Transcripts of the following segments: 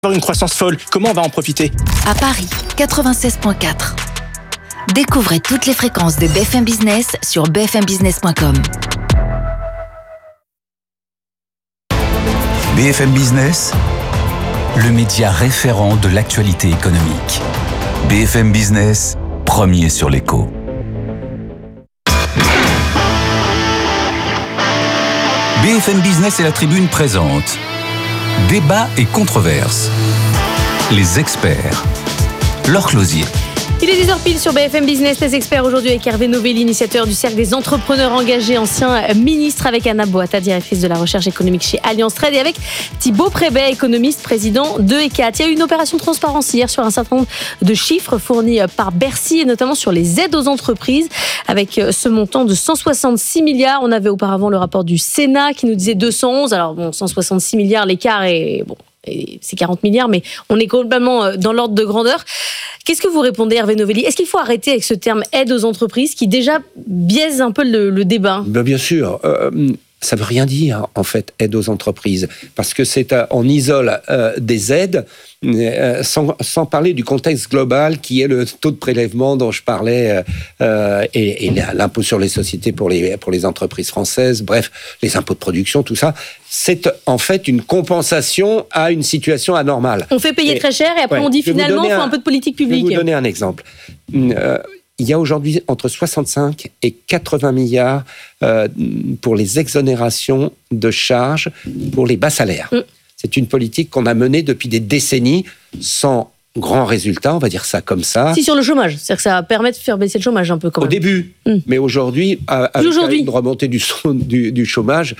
Avoir une croissance folle, comment on va en profiter ? À Paris, 96.4. Découvrez toutes les fréquences de BFM Business sur bfmbusiness.com. BFM Business, le média référent de l'actualité économique. BFM Business, premier sur l'écho. BFM Business et la Tribune présentent Débat et controverses. Les experts. Laure Closier. Il est 10h pile sur BFM Business. Les experts aujourd'hui avec Hervé Novelli, initiateur du Cercle des entrepreneurs engagés, ancien ministre, avec Anna Boata, directrice de la recherche économique chez Allianz Trade, et avec Thibaut Prébet, économiste, président de ECAT. Il y a eu une opération de transparence hier sur un certain nombre de chiffres fournis par Bercy, et notamment sur les aides aux entreprises, avec ce montant de 166 milliards. On avait auparavant le rapport du Sénat qui nous disait 211. Alors bon, 166 milliards, l'écart est bon. Et c'est 40 milliards, mais on est complètement dans l'ordre de grandeur. Qu'est-ce que vous répondez, Hervé Novelli ? Est-ce qu'il faut arrêter avec ce terme aide aux entreprises qui déjà biaise un peu le débat ? Bien sûr. Ça ne veut rien dire, en fait, aide aux entreprises. Parce que on isole des aides sans parler du contexte global qui est le taux de prélèvement dont je parlais et l'impôt sur les sociétés pour les entreprises françaises, bref, les impôts de production, tout ça. C'est en fait une compensation à une situation anormale. On fait payer très cher et après on dit finalement il faut un peu de politique publique. Je vais vous donner un exemple. Il y a aujourd'hui entre 65 et 80 milliards pour les exonérations de charges pour les bas salaires. C'est une politique qu'on a menée depuis des décennies sans grand résultat, on va dire ça comme ça. Si, sur le chômage. C'est-à-dire que ça permet de faire baisser le chômage un peu quand même. Au début. Mais aujourd'hui, avec une remontée du chômage,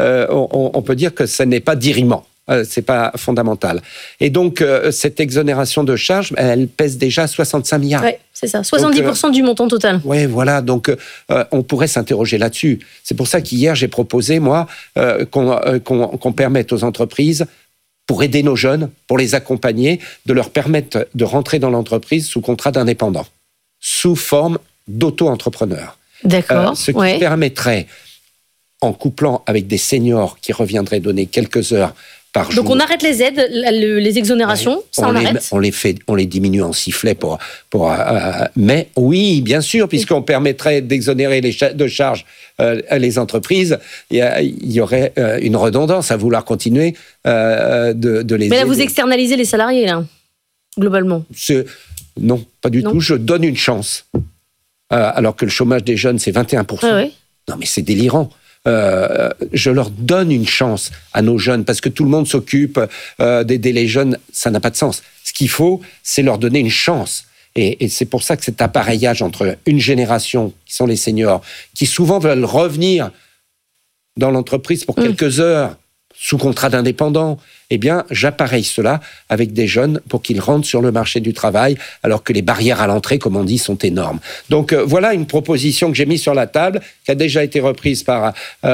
on peut dire que ce n'est pas dirimant. C'est pas fondamental. Et donc, cette exonération de charges, elle pèse déjà 65 milliards. Oui, c'est ça. 70% du montant total. Oui, voilà. Donc, on pourrait s'interroger là-dessus. C'est pour ça qu'hier, j'ai proposé, moi, qu'on permette aux entreprises, pour aider nos jeunes, pour les accompagner, de leur permettre de rentrer dans l'entreprise sous contrat d'indépendant, sous forme d'auto-entrepreneur. D'accord. Ce qui permettrait, en couplant avec des seniors qui reviendraient donner quelques heures par jour. Donc on arrête les aides, les exonérations, ça on arrête. On les diminue en sifflet mais oui, bien sûr, puisqu'on permettrait d'exonérer de charges les entreprises, il y aurait une redondance à vouloir continuer de les aider. Mais là, vous externalisez les salariés, là, globalement. Non, pas du tout. Je donne une chance. Alors que le chômage des jeunes, c'est 21%. Ah oui. Non, mais c'est délirant. Je leur donne une chance à nos jeunes, parce que tout le monde s'occupe d'aider les jeunes, ça n'a pas de sens. Ce qu'il faut, c'est leur donner une chance. Et c'est pour ça que cet appareillage entre une génération, qui sont les seniors, qui souvent veulent revenir dans l'entreprise pour quelques heures, sous contrat d'indépendant, eh bien, j'appareille cela avec des jeunes pour qu'ils rentrent sur le marché du travail, alors que les barrières à l'entrée, comme on dit, sont énormes. Donc, voilà une proposition que j'ai mise sur la table, qui a déjà été reprise par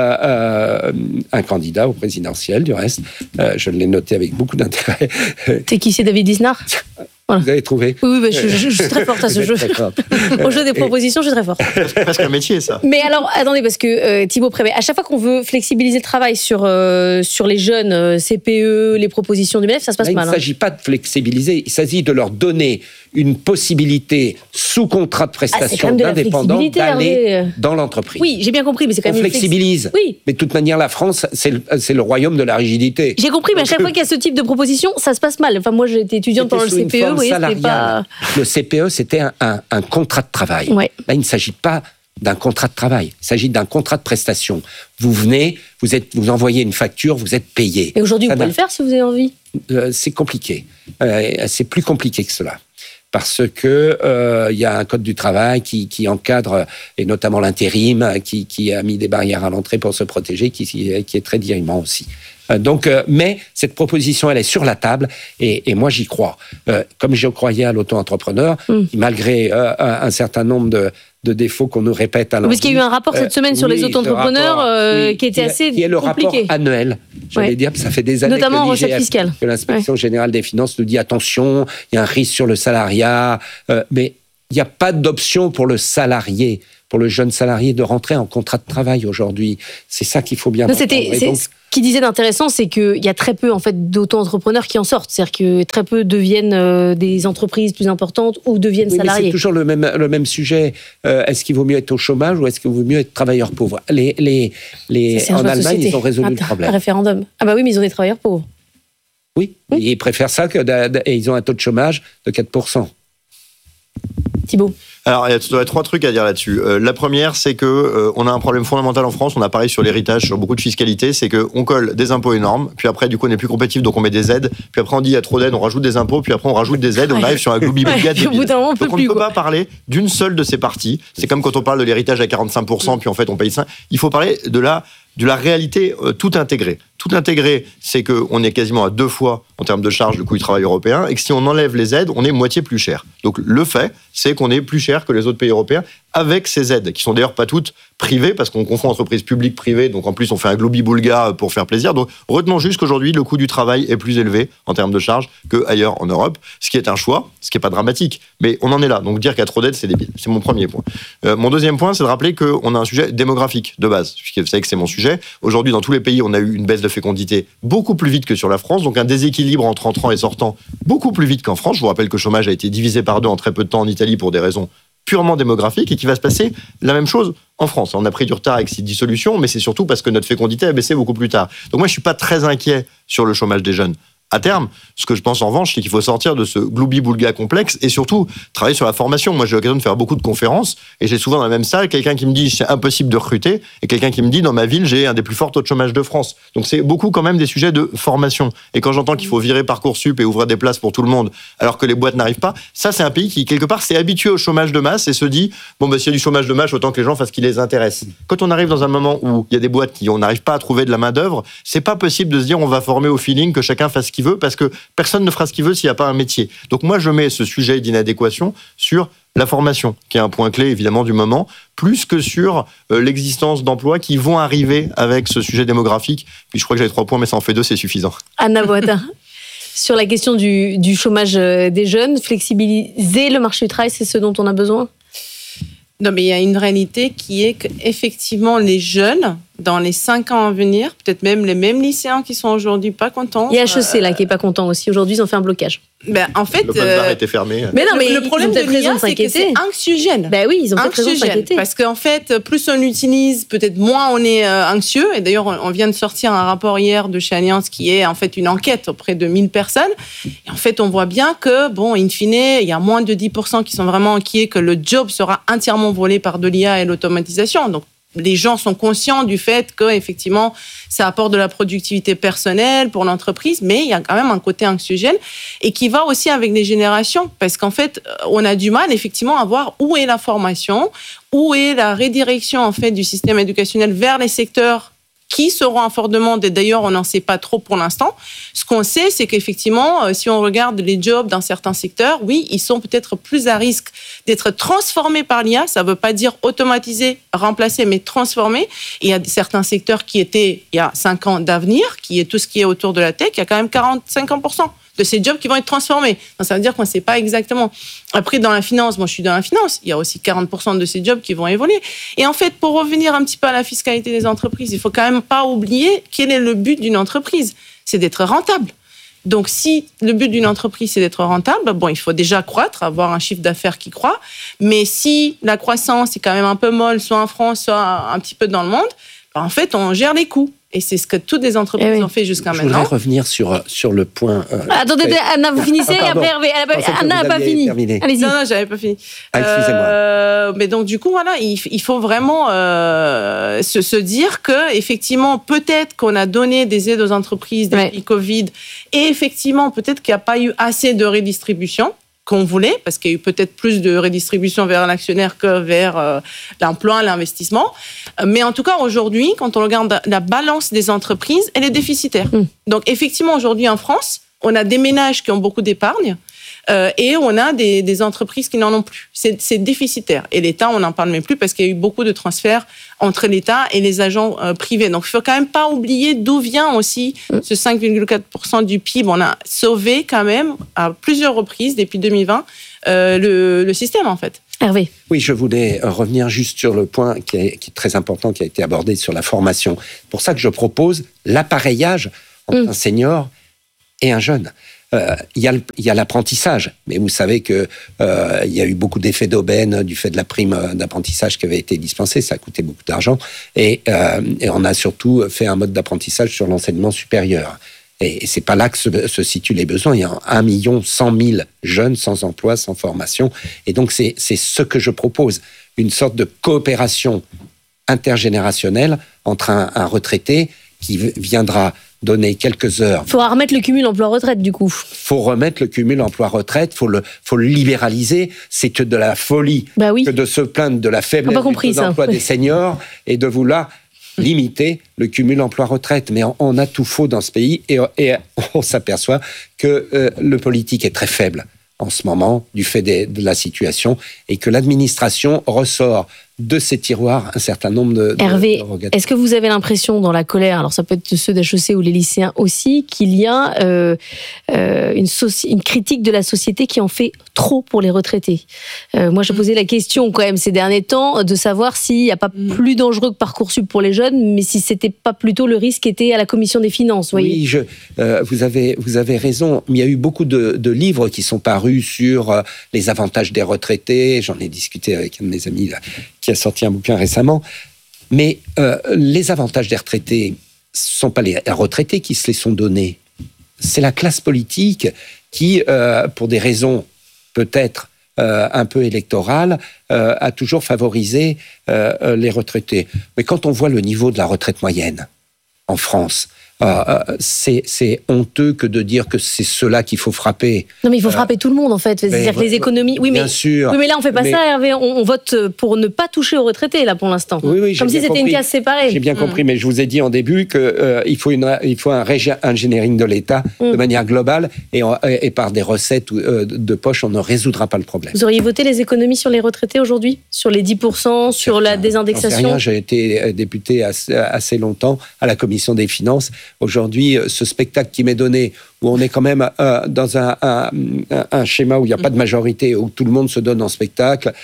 un candidat au présidentiel, du reste. Je l'ai noté avec beaucoup d'intérêt. C'est qui, c'est David Lisnard ? Voilà. Vous avez trouvé ? Oui, je suis très forte à ce jeu. Au jeu des propositions, je suis très forte. C'est presque un métier, ça. Mais alors, attendez, parce que Thibaut Prébet, à chaque fois qu'on veut flexibiliser le travail sur les jeunes, CPE, les propositions du MEF, ça se passe mal. Il ne s'agit pas de flexibiliser, il s'agit de leur donner une possibilité sous contrat de prestation d'indépendant d'aller dans l'entreprise. Oui, j'ai bien compris, mais c'est quand même... On flexibilise. Oui. Mais de toute manière, la France, c'est le royaume de la rigidité. J'ai compris, mais à chaque fois qu'il y a ce type de proposition, ça se passe mal. Enfin, moi, j'ai été étudiante pendant le CPE, oui, c'était pas... Le CPE, c'était un contrat de travail. Ouais. Là, il ne s'agit pas d'un contrat de travail. Il s'agit d'un contrat de prestation. Vous venez, vous envoyez une facture, vous êtes payé. Et aujourd'hui, vous pouvez le faire si vous avez envie ? C'est compliqué. C'est plus compliqué que cela. Parce que y a un code du travail qui encadre, et notamment l'intérim, qui a mis des barrières à l'entrée pour se protéger, qui est très dirimant aussi. Donc, mais cette proposition, elle est sur la table, et moi j'y crois. Comme je croyais à l'auto-entrepreneur, qui, malgré un certain nombre de défauts qu'on nous répète à l'envie. Parce qu'il y a eu un rapport cette semaine sur les auto-entrepreneurs qui était assez compliqué. Qui est le rapport annuel. J'allais dire, ça fait des années notamment en recette fiscale. Que l'inspection générale des finances nous dit attention, il y a un risque sur le salariat, mais il n'y a pas d'option pour le salarié. pour le jeune salarié de rentrer en contrat de travail aujourd'hui. C'est ça qu'il faut bien entendre. Ce qu'il disait d'intéressant, c'est qu'il y a très peu en fait, d'auto-entrepreneurs qui en sortent. C'est-à-dire que très peu deviennent des entreprises plus importantes ou deviennent salariés. C'est toujours le même sujet. Est-ce qu'il vaut mieux être au chômage ou est-ce qu'il vaut mieux être travailleur pauvre ? En Allemagne, ils ont résolu le problème. Un référendum. Ah bah oui, mais ils ont des travailleurs pauvres. Oui, ils préfèrent ça et ils ont un taux de chômage de 4%. Thibault. Alors, il y a 3 trucs à dire là-dessus. La première, c'est que on a un problème fondamental en France. On a parlé sur l'héritage, sur beaucoup de fiscalité. C'est qu'on colle des impôts énormes, puis après, du coup, on n'est plus compétitif, donc on met des aides. Puis après, on dit il y a trop d'aides, on rajoute des impôts, puis après, on rajoute des aides. On arrive sur un gloubi-boulga débile. Donc, on ne peut pas parler d'une seule de ces parties. C'est comme quand on parle de l'héritage à 45%, puis en fait, on paye 5%. Il faut parler de la réalité tout intégrée. Tout intégré, c'est qu'on est quasiment à 2 fois en termes de charge le coût du travail européen et que si on enlève les aides, on est moitié plus cher. Donc le fait, c'est qu'on est plus cher que les autres pays européens avec ces aides, qui sont d'ailleurs pas toutes privées, parce qu'on confond entreprises publiques-privées, donc en plus on fait un globi-boulga pour faire plaisir. Donc retenons juste qu'aujourd'hui, le coût du travail est plus élevé en termes de charges qu'ailleurs en Europe, ce qui est un choix, ce qui n'est pas dramatique, mais on en est là. Donc dire qu'il y a trop d'aides, c'est débile. C'est mon premier point. Mon deuxième point, c'est de rappeler qu'on a un sujet démographique de base, puisque vous savez que c'est mon sujet. Aujourd'hui, dans tous les pays, on a eu une baisse de fécondité beaucoup plus vite que sur la France, donc un déséquilibre entre entrants et sortants beaucoup plus vite qu'en France. Je vous rappelle que le chômage a été divisé par 2 en très peu de temps en Italie pour des raisons purement démographiques et qu'il va se passer la même chose en France. On a pris du retard avec ces dissolutions, mais c'est surtout parce que notre fécondité a baissé beaucoup plus tard. Donc moi, je ne suis pas très inquiet sur le chômage des jeunes. À terme, ce que je pense en revanche, c'est qu'il faut sortir de ce gloubi-boulga complexe et surtout travailler sur la formation. Moi, j'ai l'occasion de faire beaucoup de conférences et j'ai souvent dans la même salle quelqu'un qui me dit c'est impossible de recruter et quelqu'un qui me dit dans ma ville, j'ai un des plus forts taux de chômage de France. Donc c'est beaucoup quand même des sujets de formation. Et quand j'entends qu'il faut virer Parcoursup et ouvrir des places pour tout le monde alors que les boîtes n'arrivent pas, ça c'est un pays qui quelque part s'est habitué au chômage de masse et se dit bon bah s'il y a du chômage de masse, autant que les gens fassent ce qui les intéresse. Quand on arrive dans un moment où il y a des boîtes qui on n'arrive pas à trouver de la main-d'œuvre, c'est pas possible de se dire on va former au feeling, que chacun fasse ce qu'il veut parce que personne ne fera ce qu'il veut s'il n'y a pas un métier. Donc moi, je mets ce sujet d'inadéquation sur la formation, qui est un point clé évidemment du moment, plus que sur l'existence d'emplois qui vont arriver avec ce sujet démographique. Puis je crois que j'avais 3 points, mais ça en fait 2, c'est suffisant. Anna Boata, sur la question du chômage des jeunes, flexibiliser le marché du travail, c'est ce dont on a besoin ? Non, mais il y a une réalité qui est qu'effectivement, les jeunes, dans les 5 ans à venir, peut-être même les mêmes lycéens qui sont aujourd'hui pas contents. Il y a HEC là qui est pas content aussi. Aujourd'hui, ils ont fait un blocage. Ben, en fait, le bar était fermé. Mais non, mais le problème de l'IA, c'est que c'est anxiogène. Ben oui, ils ont peut-être raison de s'inquiéter. Parce qu'en fait, plus on l'utilise, peut-être moins on est anxieux. Et d'ailleurs, on vient de sortir un rapport hier de chez Allianz qui est en fait une enquête auprès de 1000 personnes. Et en fait, on voit bien que, bon, in fine, il y a moins de 10% qui sont vraiment inquiets que le job sera entièrement volé par de l'IA et l'automatisation. Donc, les gens sont conscients du fait que effectivement ça apporte de la productivité personnelle pour l'entreprise, mais il y a quand même un côté anxiogène et qui va aussi avec les générations, parce qu'en fait on a du mal effectivement à voir où est la formation, où est la redirection en fait du système éducationnel vers les secteurs qui seront en forte demande, et d'ailleurs on n'en sait pas trop pour l'instant. Ce qu'on sait, c'est qu'effectivement, si on regarde les jobs dans certains secteurs, oui, ils sont peut-être plus à risque d'être transformés par l'IA. Ça ne veut pas dire automatisés, remplacés, mais transformés. Et il y a certains secteurs qui étaient, il y a 5 ans d'avenir, qui est tout ce qui est autour de la tech, il y a quand même 40-50% de ces jobs qui vont être transformés. Donc, ça veut dire qu'on ne sait pas exactement. Après, dans la finance, moi je suis dans la finance, il y a aussi 40% de ces jobs qui vont évoluer. Et en fait, pour revenir un petit peu à la fiscalité des entreprises, il ne faut quand même pas oublier quel est le but d'une entreprise. C'est d'être rentable. Donc, si le but d'une entreprise, c'est d'être rentable, bon, il faut déjà croître, avoir un chiffre d'affaires qui croît. Mais si la croissance est quand même un peu molle, soit en France, soit un petit peu dans le monde, en fait, on gère les coûts. Et c'est ce que toutes les entreprises ont fait jusqu'à maintenant. Je voudrais revenir sur le point... Attendez, Anna, vous finissez et après Hervé. Anna n'a pas fini. Allez-y. Non, j'avais pas fini. Excusez-moi. Mais donc, du coup, voilà, il faut vraiment se dire qu'effectivement, peut-être qu'on a donné des aides aux entreprises depuis Covid et effectivement, peut-être qu'il n'y a pas eu assez de redistribution qu'on voulait, parce qu'il y a eu peut-être plus de redistribution vers l'actionnaire que vers l'emploi, l'investissement. Mais en tout cas, aujourd'hui, quand on regarde la balance des entreprises, elle est déficitaire. Donc, effectivement, aujourd'hui, en France, on a des ménages qui ont beaucoup d'épargne et on a des entreprises qui n'en ont plus. C'est déficitaire. Et l'État, on n'en parle même plus parce qu'il y a eu beaucoup de transferts entre l'État et les agents privés. Donc, il ne faut quand même pas oublier d'où vient aussi ce 5,4% du PIB. On a sauvé quand même à plusieurs reprises depuis 2020 le système, en fait. Hervé. Oui, je voulais revenir juste sur le point qui est très important, qui a été abordé sur la formation. C'est pour ça que je propose l'appareillage entre un senior et un jeune. Il y a l'apprentissage, mais vous savez que il y a eu beaucoup d'effets d'aubaine du fait de la prime d'apprentissage qui avait été dispensée, ça a coûté beaucoup d'argent, et on a surtout fait un mode d'apprentissage sur l'enseignement supérieur. Et c'est pas là que se situent les besoins. Il y a 1 100 000 jeunes sans emploi, sans formation, et donc c'est ce que je propose, une sorte de coopération intergénérationnelle entre un retraité qui viendra donner quelques heures. Il faudra remettre le cumul emploi-retraite, du coup. Il faut remettre le cumul emploi-retraite, faut le libéraliser. C'est de la folie que de se plaindre de la faiblesse du taux d'emploi des seniors et de vouloir limiter le cumul emploi-retraite. Mais on a tout faux dans ce pays et on s'aperçoit que le politique est très faible en ce moment du fait de la situation et que l'administration ressort de ces tiroirs un certain nombre de Hervé, est-ce que vous avez l'impression dans la colère, alors ça peut être ceux d'HEC ou les lycéens aussi, qu'il y a une critique de la société qui en fait trop pour les retraités? Moi, je posais la question quand même ces derniers temps de savoir s'il n'y a pas plus dangereux que Parcoursup pour les jeunes, mais si c'était pas plutôt le risque qui était à la commission des finances. Voyez. Oui, vous avez raison. Il y a eu beaucoup de livres qui sont parus sur les avantages des retraités. J'en ai discuté avec un de mes amis là, qui a sorti un bouquin récemment. Mais les avantages des retraités, ce ne sont pas les retraités qui se les sont donnés. C'est la classe politique qui, pour des raisons peut-être un peu électorales, a toujours favorisé les retraités. Mais quand on voit le niveau de la retraite moyenne en France, c'est honteux que de dire que c'est ceux-là qu'il faut frapper. Non, mais il faut frapper tout le monde, en fait. C'est-à-dire que les économies... Oui, bien sûr. Oui, mais là, on ne fait pas ça, Hervé. On vote pour ne pas toucher aux retraités, là, pour l'instant. Oui, comme si c'était une case séparée. J'ai bien compris, mais je vous ai dit en début qu'il faut un engineering de l'État de manière globale et par des recettes de poche, on ne résoudra pas le problème. Vous auriez voté les économies sur les retraités aujourd'hui? Sur les 10%, sur la désindexation? J'ai été député assez longtemps à la commission des finances. Aujourd'hui, ce spectacle qui m'est donné, où on est quand même dans un schéma où il n'y a pas de majorité, où tout le monde se donne en spectacle,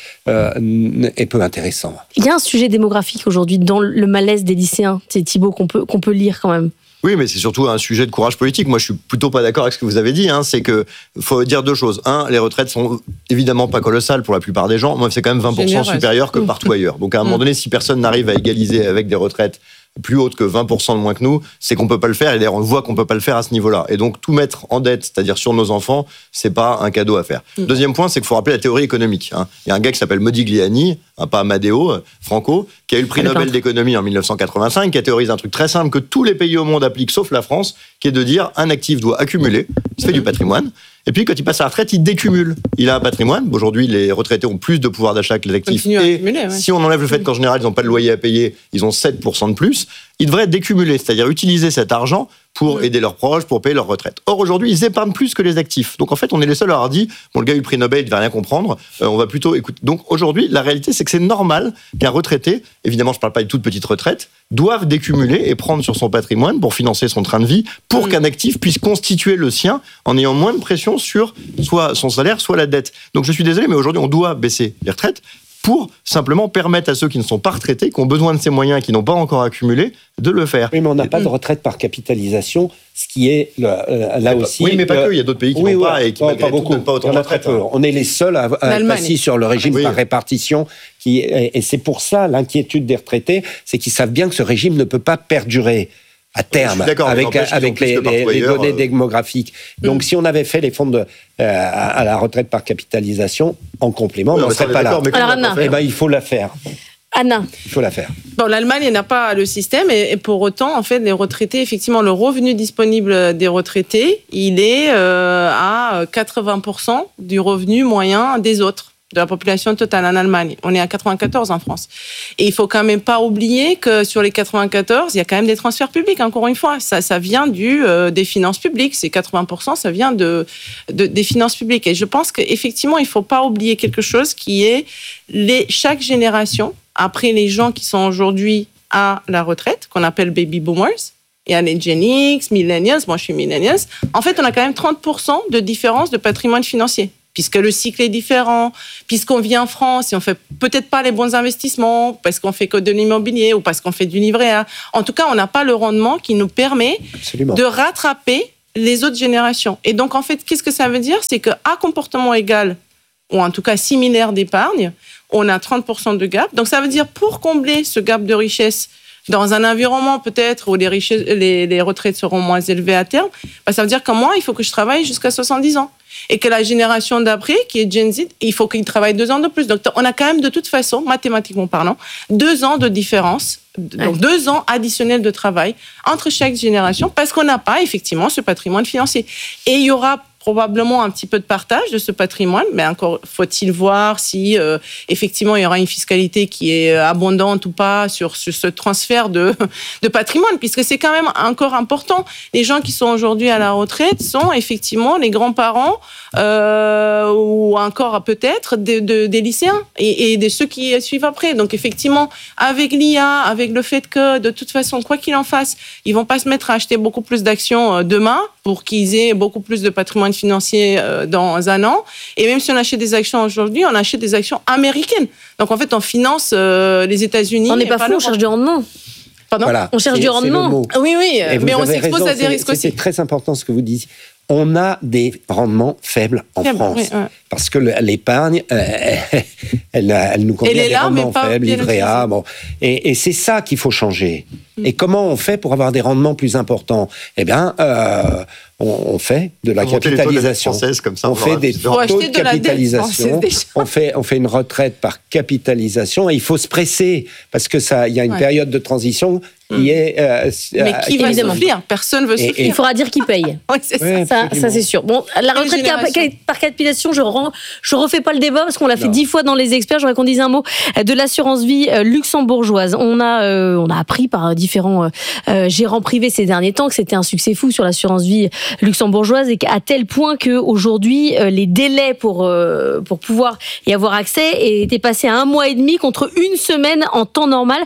est peu intéressant. Il y a un sujet démographique aujourd'hui dans le malaise des lycéens, c'est Thibault, qu'on peut lire quand même. Oui, mais c'est surtout un sujet de courage politique. Moi, je suis plutôt pas d'accord avec ce que vous avez dit. C'est que faut dire deux choses. Les retraites sont évidemment pas colossales pour la plupart des gens. Moi, c'est quand même 20% supérieur que partout ailleurs. Donc, à un moment donné, si personne n'arrive à égaliser avec des retraites plus hautes que 20% de moins que nous, c'est qu'on peut pas le faire. Et d'ailleurs, on voit qu'on peut pas le faire à ce niveau-là. Et donc, tout mettre en dette, c'est-à-dire sur nos enfants, c'est pas un cadeau à faire. Deuxième point, c'est qu'il faut rappeler la théorie économique. Il y a un gars qui s'appelle Modigliani, pas Amadeo, Franco, qui a eu le prix Nobel d'économie en 1985, qui a théorisé un truc très simple que tous les pays au monde appliquent, sauf la France, qui est de dire un actif doit accumuler, il se fait du patrimoine, et puis quand il passe à la retraite, il décumule. Il a un patrimoine. Aujourd'hui, les retraités ont plus de pouvoir d'achat que les actifs. Et si on enlève le fait qu'en général, ils n'ont pas de loyer à payer, ils ont 7% de plus, ils devraient décumuler, c'est-à-dire utiliser cet argent pour aider leurs proches, pour payer leur retraite. Or, aujourd'hui, ils épargnent plus que les actifs. Donc, en fait, on est les seuls à avoir dit, bon, le gars a eu le prix Nobel, il ne va rien comprendre, on va plutôt écouter. Donc, aujourd'hui, la réalité, c'est que c'est normal qu'un retraité, évidemment, je ne parle pas de toute petite retraite, doive décumuler et prendre sur son patrimoine pour financer son train de vie, pour qu'un actif puisse constituer le sien en ayant moins de pression sur soit son salaire, soit la dette. Donc, je suis désolé, mais aujourd'hui, on doit baisser les retraites pour simplement permettre à ceux qui ne sont pas retraités, qui ont besoin de ces moyens et qui n'ont pas encore accumulé, de le faire. Oui, mais on n'a pas de retraite par capitalisation, ce qui est là aussi... Oui, mais pas que, il y a d'autres pays qui n'ont pas et qui pas beaucoup. Pas autant de retraite. On est les seuls à être assis sur le régime par répartition, et c'est pour ça l'inquiétude des retraités, c'est qu'ils savent bien que ce régime ne peut pas perdurer à terme, avec les données démographiques. Donc, si on avait fait les fonds à la retraite par capitalisation, en complément, on ne serait pas là. Alors, Anna, il faut la faire. Anna. Il faut la faire. Bon, l'Allemagne n'a pas le système, et pour autant, en fait, les retraités, effectivement, le revenu disponible des retraités, il est à 80% du revenu moyen des autres, de la population totale en Allemagne. On est à 94 en France. Et il faut quand même pas oublier que sur les 94, il y a quand même des transferts publics, encore une fois. Ça vient des finances publiques. C'est 80%, ça vient des finances publiques. Et je pense qu'effectivement, il faut pas oublier quelque chose qui est chaque génération, après les gens qui sont aujourd'hui à la retraite, qu'on appelle baby boomers, il y a les Gen X, millennials, moi je suis millennials. En fait, on a quand même 30% de différence de patrimoine financier. puisque le cycle est différent, puisqu'on vit en France et on fait peut-être pas les bons investissements, parce qu'on fait que de l'immobilier ou parce qu'on fait du livret A. En tout cas, on n'a pas le rendement qui nous permet de rattraper les autres générations. Et donc, en fait, qu'est-ce que ça veut dire? C'est qu'à comportement égal, ou en tout cas similaire d'épargne, on a 30% de gap. Donc, ça veut dire pour combler ce gap de richesse dans un environnement peut-être où les retraites seront moins élevées à terme, ça veut dire que moi, il faut que je travaille jusqu'à 70 ans. Et que la génération d'après, qui est Gen Z, il faut qu'il travaille 2 ans de plus. Donc, on a quand même de toute façon, mathématiquement parlant, 2 ans de différence, donc 2 ans additionnels de travail entre chaque génération, parce qu'on n'a pas effectivement ce patrimoine financier. Et il y aura probablement un petit peu de partage de ce patrimoine, mais encore faut-il voir si effectivement il y aura une fiscalité qui est abondante ou pas sur ce transfert de patrimoine, puisque c'est quand même encore important. Les gens qui sont aujourd'hui à la retraite sont effectivement les grands-parents ou encore peut-être des lycéens et de ceux qui suivent après. Donc effectivement, avec l'IA, avec le fait que de toute façon, quoi qu'il en fasse, ils vont pas se mettre à acheter beaucoup plus d'actions demain pour qu'ils aient beaucoup plus de patrimoine financier dans un an. Et même si on achète des actions aujourd'hui, on achète des actions américaines. Donc en fait, on finance les États-Unis. On n'est pas fou, on cherche du rendement. Pardon ? Voilà, on cherche du rendement. Oui, mais on s'expose à des risques aussi. C'est très important ce que vous dites. On a des rendements faibles en France. Oui. Parce que l'épargne, elle nous convient des rendements faibles, livret A. Bon. Et c'est ça qu'il faut changer. Et comment on fait pour avoir des rendements plus importants ? Eh bien, on fait de la capitalisation. Comme ça, on fait des taux de capitalisation. On fait une retraite par capitalisation. Et il faut se presser parce que il y a une période de transition qui est. Mais qui va souffrir ? Personne ne veut souffrir. Il faudra dire qui paye. Oui, c'est ça. Ça, c'est sûr. Bon, la retraite par capitalisation, je refais pas le débat parce qu'on l'a fait 10 fois dans les experts. J'aurais qu'on dise un mot de l'assurance vie luxembourgeoise. On a appris par différents gérants privés ces derniers temps que c'était un succès fou sur l'assurance vie luxembourgeoise et qu'à tel point qu'aujourd'hui, les délais pour pouvoir y avoir accès étaient passés à 1 mois et demi contre 1 semaine en temps normal.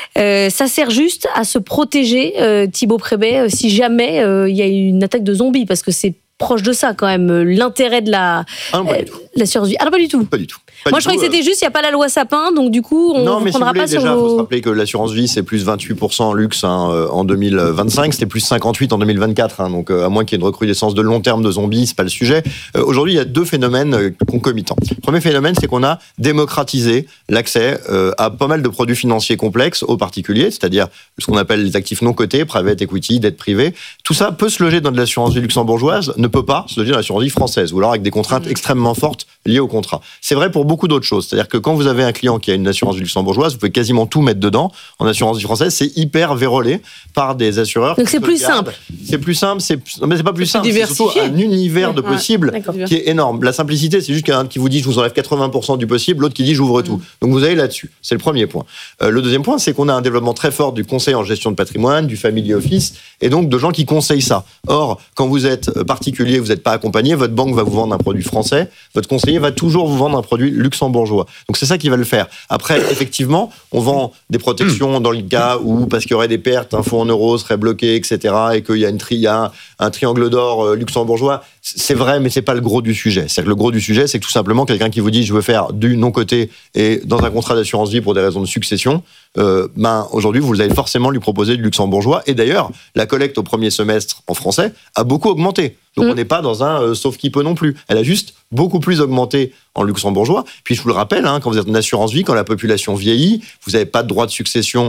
Ça sert juste à se protéger, Thibaut Prébet, si jamais il y a une attaque de zombies, parce que c'est proche de ça quand même, l'intérêt de l'assurance vie. Ah non, pas du tout. Pas du tout. Moi, je croyais que c'était juste, il n'y a pas la loi Sapin, donc du coup, on ne prendra pas sur vos... Il faut se rappeler que l'assurance vie, c'est plus 28% en luxe en 2025, c'était plus 58% en 2024, donc à moins qu'il y ait une recrudescence de long terme de zombies, c'est pas le sujet. Aujourd'hui, il y a 2 phénomènes concomitants. Le premier phénomène, c'est qu'on a démocratisé l'accès à pas mal de produits financiers complexes aux particuliers, c'est-à-dire ce qu'on appelle les actifs non cotés, private equity, dette privée. Tout ça peut se loger dans de l'assurance vie luxembourgeoise, ne peut pas se loger dans l'assurance vie française, ou alors avec des contraintes extrêmement fortes liées au contrat. C'est vrai pour beaucoup d'autres choses. C'est-à-dire que quand vous avez un client qui a une assurance vie luxembourgeoise, vous pouvez quasiment tout mettre dedans. En assurance vie française, c'est hyper vérolé par des assureurs. Donc c'est plus simple. C'est plus simple, mais c'est pas plus simple. C'est surtout un univers de possibles qui est énorme. La simplicité, c'est juste qu'un qui vous dit je vous enlève 80% du possible, l'autre qui dit j'ouvre tout. Donc vous allez là-dessus. C'est le premier point. Le deuxième point, c'est qu'on a un développement très fort du conseil en gestion de patrimoine, du family office, et donc de gens qui conseillent ça. Or, quand vous êtes particulier, vous n'êtes pas accompagné, votre banque va vous vendre un produit français, votre conseiller va toujours vous vendre un produit luxembourgeois. Donc c'est ça qui va le faire. Après, effectivement, on vend des protections dans le cas où, parce qu'il y aurait des pertes, un fonds en euros serait bloqué, etc., et qu'il y a un triangle d'or luxembourgeois. C'est vrai, mais c'est pas le gros du sujet. C'est que le gros du sujet, c'est que tout simplement quelqu'un qui vous dit je veux faire du non coté et dans un contrat d'assurance vie pour des raisons de succession, aujourd'hui vous allez forcément lui proposer du luxembourgeois. Et d'ailleurs, la collecte au premier semestre en français a beaucoup augmenté. Donc on n'est pas dans un sauf qui peut non plus. Elle a juste beaucoup plus augmenté en luxembourgeois. Puis je vous le rappelle, quand vous êtes en assurance vie, quand la population vieillit, vous n'avez pas de droit de succession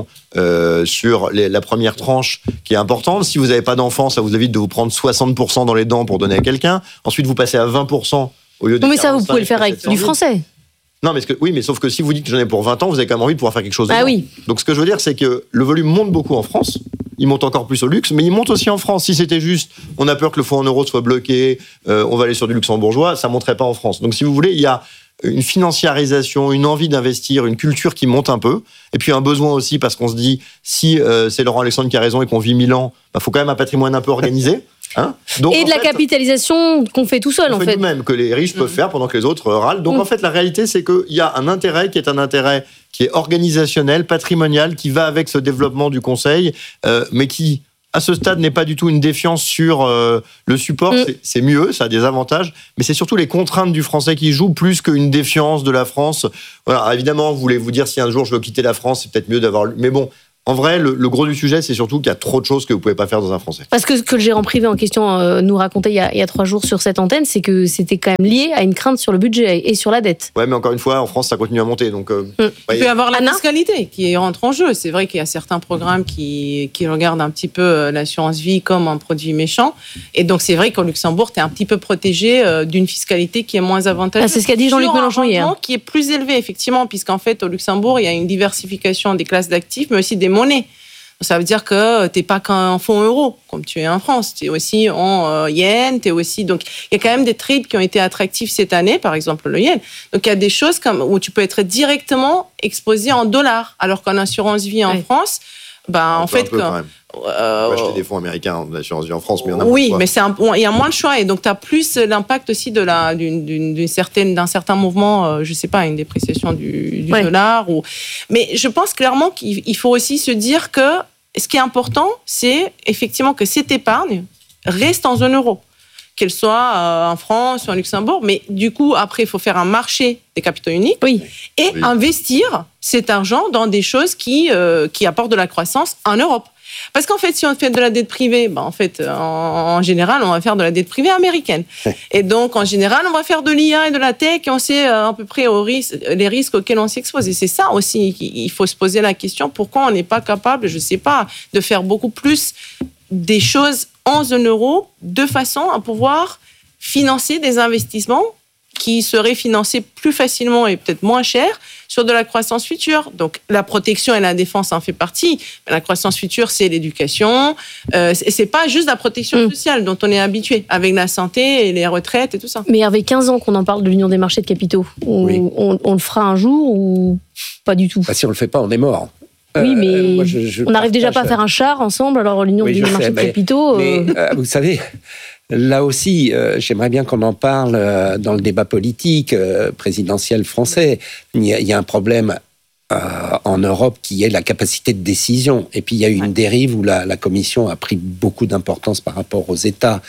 sur la première tranche qui est importante. Si vous n'avez pas d'enfant, ça vous évite de vous prendre 60% dans les dents pour donner à quelqu'un. Ensuite, vous passez à 20% au lieu de 45%. Mais ça, vous pouvez le faire avec du français. Non, mais sauf que si vous dites que j'en ai pour 20 ans, vous avez quand même envie de pouvoir faire quelque chose. Ah oui. Donc ce que je veux dire, c'est que le volume monte beaucoup en France. Il monte encore plus au luxe, mais il monte aussi en France. Si c'était juste, on a peur que le fonds en euros soit bloqué, on va aller sur du luxembourgeois, ça ne monterait pas en France. Donc si vous voulez, il y a une financiarisation, une envie d'investir, une culture qui monte un peu, et puis un besoin aussi, parce qu'on se dit, si c'est Laurent Alexandre qui a raison et qu'on vit 1000 ans, faut quand même un patrimoine un peu organisé. Donc, et de la capitalisation qu'on fait tout seul, en fait. Nous-mêmes, que les riches peuvent faire pendant que les autres râlent. Donc, en fait, la réalité, c'est qu'il y a un intérêt qui est organisationnel, patrimonial, qui va avec ce développement du conseil, mais qui à ce stade, n'est pas du tout une défiance sur le support. C'est mieux, ça a des avantages, mais c'est surtout les contraintes du français qui jouent plus qu'une défiance de la France. Voilà, évidemment, vous voulez vous dire, si un jour je veux quitter la France, c'est peut-être mieux d'avoir... Mais bon, en vrai, le gros du sujet, c'est surtout qu'il y a trop de choses que vous ne pouvez pas faire dans un français. Parce que ce que le gérant privé en question nous racontait il y a 3 jours sur cette antenne, c'est que c'était quand même lié à une crainte sur le budget et sur la dette. Ouais, mais encore une fois, en France, ça continue à monter. Donc, il peut y avoir la fiscalité qui rentre en jeu. C'est vrai qu'il y a certains programmes qui regardent un petit peu l'assurance vie comme un produit méchant. Et donc, c'est vrai qu'au Luxembourg, tu es un petit peu protégé d'une fiscalité qui est moins avantageuse. C'est ce qu'a dit Jean-Luc Mélenchon hier. Qui est plus élevé, effectivement, puisqu'en fait, au Luxembourg, il y a une diversification des classes d'actifs, mais aussi des monnaies. Ça veut dire que tu n'es pas qu'en fonds euros, comme tu es en France. Tu es aussi en yens, tu es aussi... Donc, il y a quand même des trades qui ont été attractifs cette année, par exemple le yen. Donc, il y a des choses où tu peux être directement exposé en dollars, alors qu'en assurance vie en France, en fait... quand même. On peut acheter des fonds américains d'assurance vie en France, mais il y en a oui, mais il y a moins de choix et donc tu as plus l'impact aussi d'un certain mouvement, je sais pas, une dépréciation du dollar. Mais je pense clairement qu'il faut aussi se dire que ce qui est important, c'est effectivement que cette épargne reste en zone euro, qu'elle soit en France ou en Luxembourg. Mais du coup, après, il faut faire un marché des capitaux uniques et investir cet argent dans des choses qui apportent de la croissance en Europe. Parce qu'en fait, si on fait de la dette privée, en général, on va faire de la dette privée américaine. Et donc, en général, on va faire de l'IA et de la tech et on sait à peu près les risques auxquels on s'expose. Et c'est ça aussi, il faut se poser la question, pourquoi on n'est pas capable, je sais pas, de faire beaucoup plus des choses en zone euro de façon à pouvoir financer des investissements qui seraient financés plus facilement et peut-être moins cher sur de la croissance future. Donc, la protection et la défense en fait partie. Mais la croissance future, c'est l'éducation. C'est pas juste la protection sociale dont on est habitué, avec la santé et les retraites et tout ça. Mais il y avait 15 ans qu'on en parle de l'union des marchés de capitaux. On le fera un jour ou pas du tout? Si on le fait pas, on est mort. Oui, mais on n'arrive déjà pas à faire un char ensemble, alors l'union des marchés de capitaux... Mais, vous savez... Là aussi, j'aimerais bien qu'on en parle dans le débat politique présidentiel français. Il y a un problème en Europe qui est la capacité de décision. Et puis, il y a eu une dérive où la Commission a pris beaucoup d'importance par rapport aux États.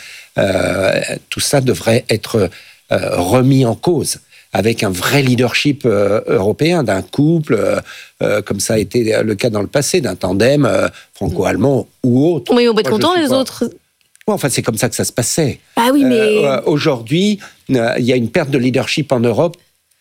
Tout ça devrait être remis en cause avec un vrai leadership européen, d'un couple, comme ça a été le cas dans le passé, d'un tandem franco-allemand ou autre. Oui, on peut être content, les autres... Enfin, c'est comme ça que ça se passait. Ah oui, mais... Aujourd'hui, il y a une perte de leadership en Europe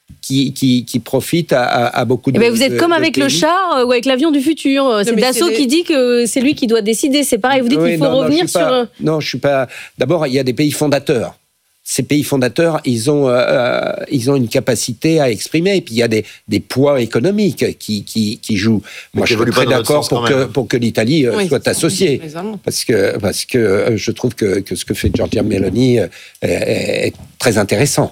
qui profite à beaucoup de... vous êtes comme avec le char ou avec l'avion du futur. C'est Dassault qui dit que c'est lui qui doit décider. C'est pareil, vous dites qu'il faut revenir sur... Non, je suis pas... D'abord, il y a des pays fondateurs. Ces pays fondateurs, ils ont une capacité à exprimer. Et puis, il y a des poids économiques qui jouent. Moi, je suis très d'accord pour que l'Italie soit associée. Parce que je trouve que ce que fait Giorgia Meloni est très intéressant,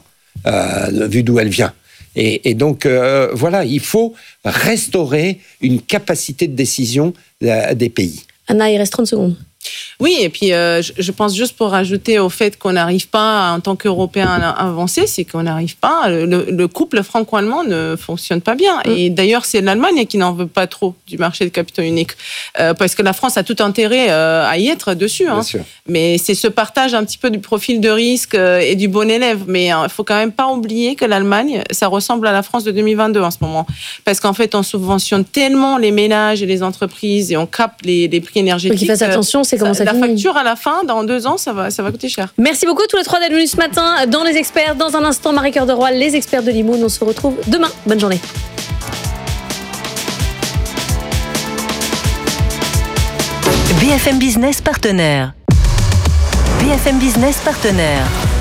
vu d'où elle vient. Et donc, voilà, il faut restaurer une capacité de décision des pays. Anna, il reste 30 secondes. Oui, et puis je pense juste pour rajouter au fait qu'on n'arrive pas en tant qu'Européens à avancer, c'est qu'on n'arrive pas, le couple franco-allemand ne fonctionne pas bien. Et d'ailleurs, c'est l'Allemagne qui n'en veut pas trop du marché de capitaux uniques, parce que la France a tout intérêt à y être dessus. Hein. Mais c'est ce partage un petit peu du profil de risque et du bon élève. Mais il faut quand même pas oublier que l'Allemagne, ça ressemble à la France de 2022 en ce moment. Parce qu'en fait, on subventionne tellement les ménages et les entreprises et on capte les prix énergétiques. Qu'il fasse attention, c'est comment ça la facture à la fin, dans 2 ans, ça va coûter cher. Merci beaucoup tous les 3 d'être venus ce matin dans Les Experts. Dans un instant, Marie-Cœur de Roy, les experts de Limoun. On se retrouve demain. Bonne journée. BFM Business partenaire. BFM Business partenaire.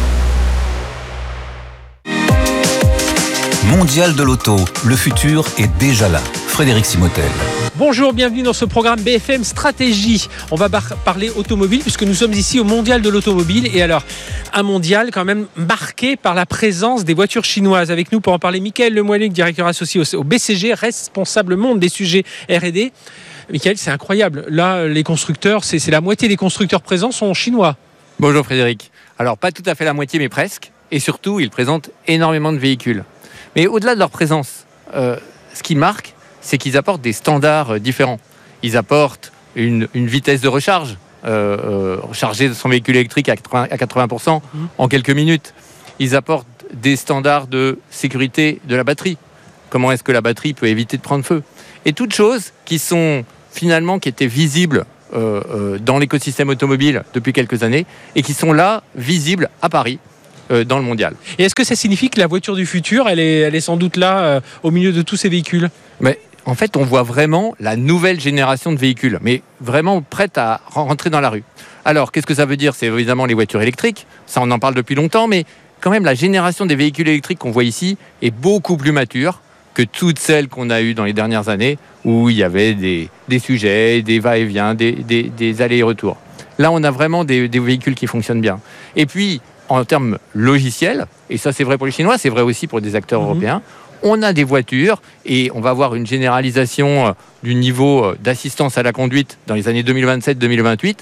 Mondial de l'auto, le futur est déjà là. Frédéric Simotel. Bonjour, bienvenue dans ce programme BFM Stratégie. On va parler automobile puisque nous sommes ici au Mondial de l'automobile. Et alors, un mondial quand même marqué par la présence des voitures chinoises. Avec nous pour en parler, Michael Lemoyne, directeur associé au BCG, responsable monde des sujets R&D. Michael, c'est incroyable. Là, les constructeurs, c'est la moitié des constructeurs présents sont chinois. Bonjour Frédéric. Alors, pas tout à fait la moitié, mais presque. Et surtout, ils présentent énormément de véhicules. Mais au-delà de leur présence, ce qui marque, c'est qu'ils apportent des standards différents. Ils apportent une vitesse de recharge charger son véhicule électrique à 80% en quelques minutes. Ils apportent des standards de sécurité de la batterie. Comment est-ce que la batterie peut éviter de prendre feu? Et toutes choses qui étaient visibles dans l'écosystème automobile depuis quelques années et qui sont là, visibles à Paris, dans le mondial. Et est-ce que ça signifie que la voiture du futur, elle est sans doute là, au milieu de tous ces véhicules? Mais en fait, on voit vraiment la nouvelle génération de véhicules, mais vraiment prête à rentrer dans la rue. Alors, qu'est-ce que ça veut dire? C'est évidemment les voitures électriques, ça on en parle depuis longtemps, mais quand même la génération des véhicules électriques qu'on voit ici est beaucoup plus mature que toutes celles qu'on a eues dans les dernières années, où il y avait des sujets, des va-et-vient, des allers et retours. Là, on a vraiment des véhicules qui fonctionnent bien. Et puis, en termes logiciels, et ça c'est vrai pour les Chinois, c'est vrai aussi pour des acteurs européens, on a des voitures et on va avoir une généralisation du niveau d'assistance à la conduite dans les années 2027-2028.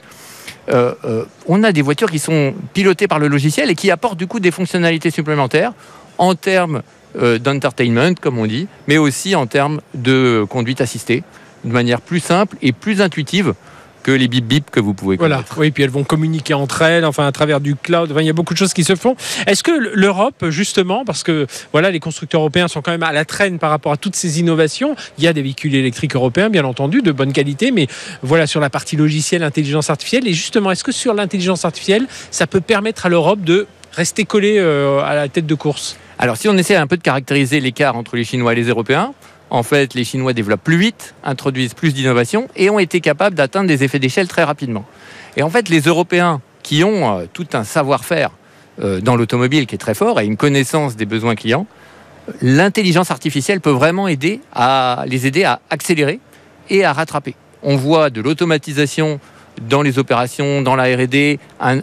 On a des voitures qui sont pilotées par le logiciel et qui apportent du coup des fonctionnalités supplémentaires en termes d'entertainment, comme on dit, mais aussi en termes de conduite assistée, de manière plus simple et plus intuitive que les bip-bip que vous pouvez connaître. Voilà, oui, puis elles vont communiquer entre elles, enfin à travers du cloud, enfin, il y a beaucoup de choses qui se font. Est-ce que l'Europe, justement, parce que voilà, les constructeurs européens sont quand même à la traîne par rapport à toutes ces innovations, il y a des véhicules électriques européens, bien entendu, de bonne qualité, mais voilà, sur la partie logicielle, intelligence artificielle, et justement, est-ce que sur l'intelligence artificielle, ça peut permettre à l'Europe de rester collée à la tête de course? Alors, si on essaie un peu de caractériser l'écart entre les Chinois et les Européens, en fait, les Chinois développent plus vite, introduisent plus d'innovation et ont été capables d'atteindre des effets d'échelle très rapidement. Et en fait, les Européens, qui ont tout un savoir-faire dans l'automobile qui est très fort et une connaissance des besoins clients, l'intelligence artificielle peut vraiment les aider à accélérer et à rattraper. On voit de l'automatisation dans les opérations, dans la R&D,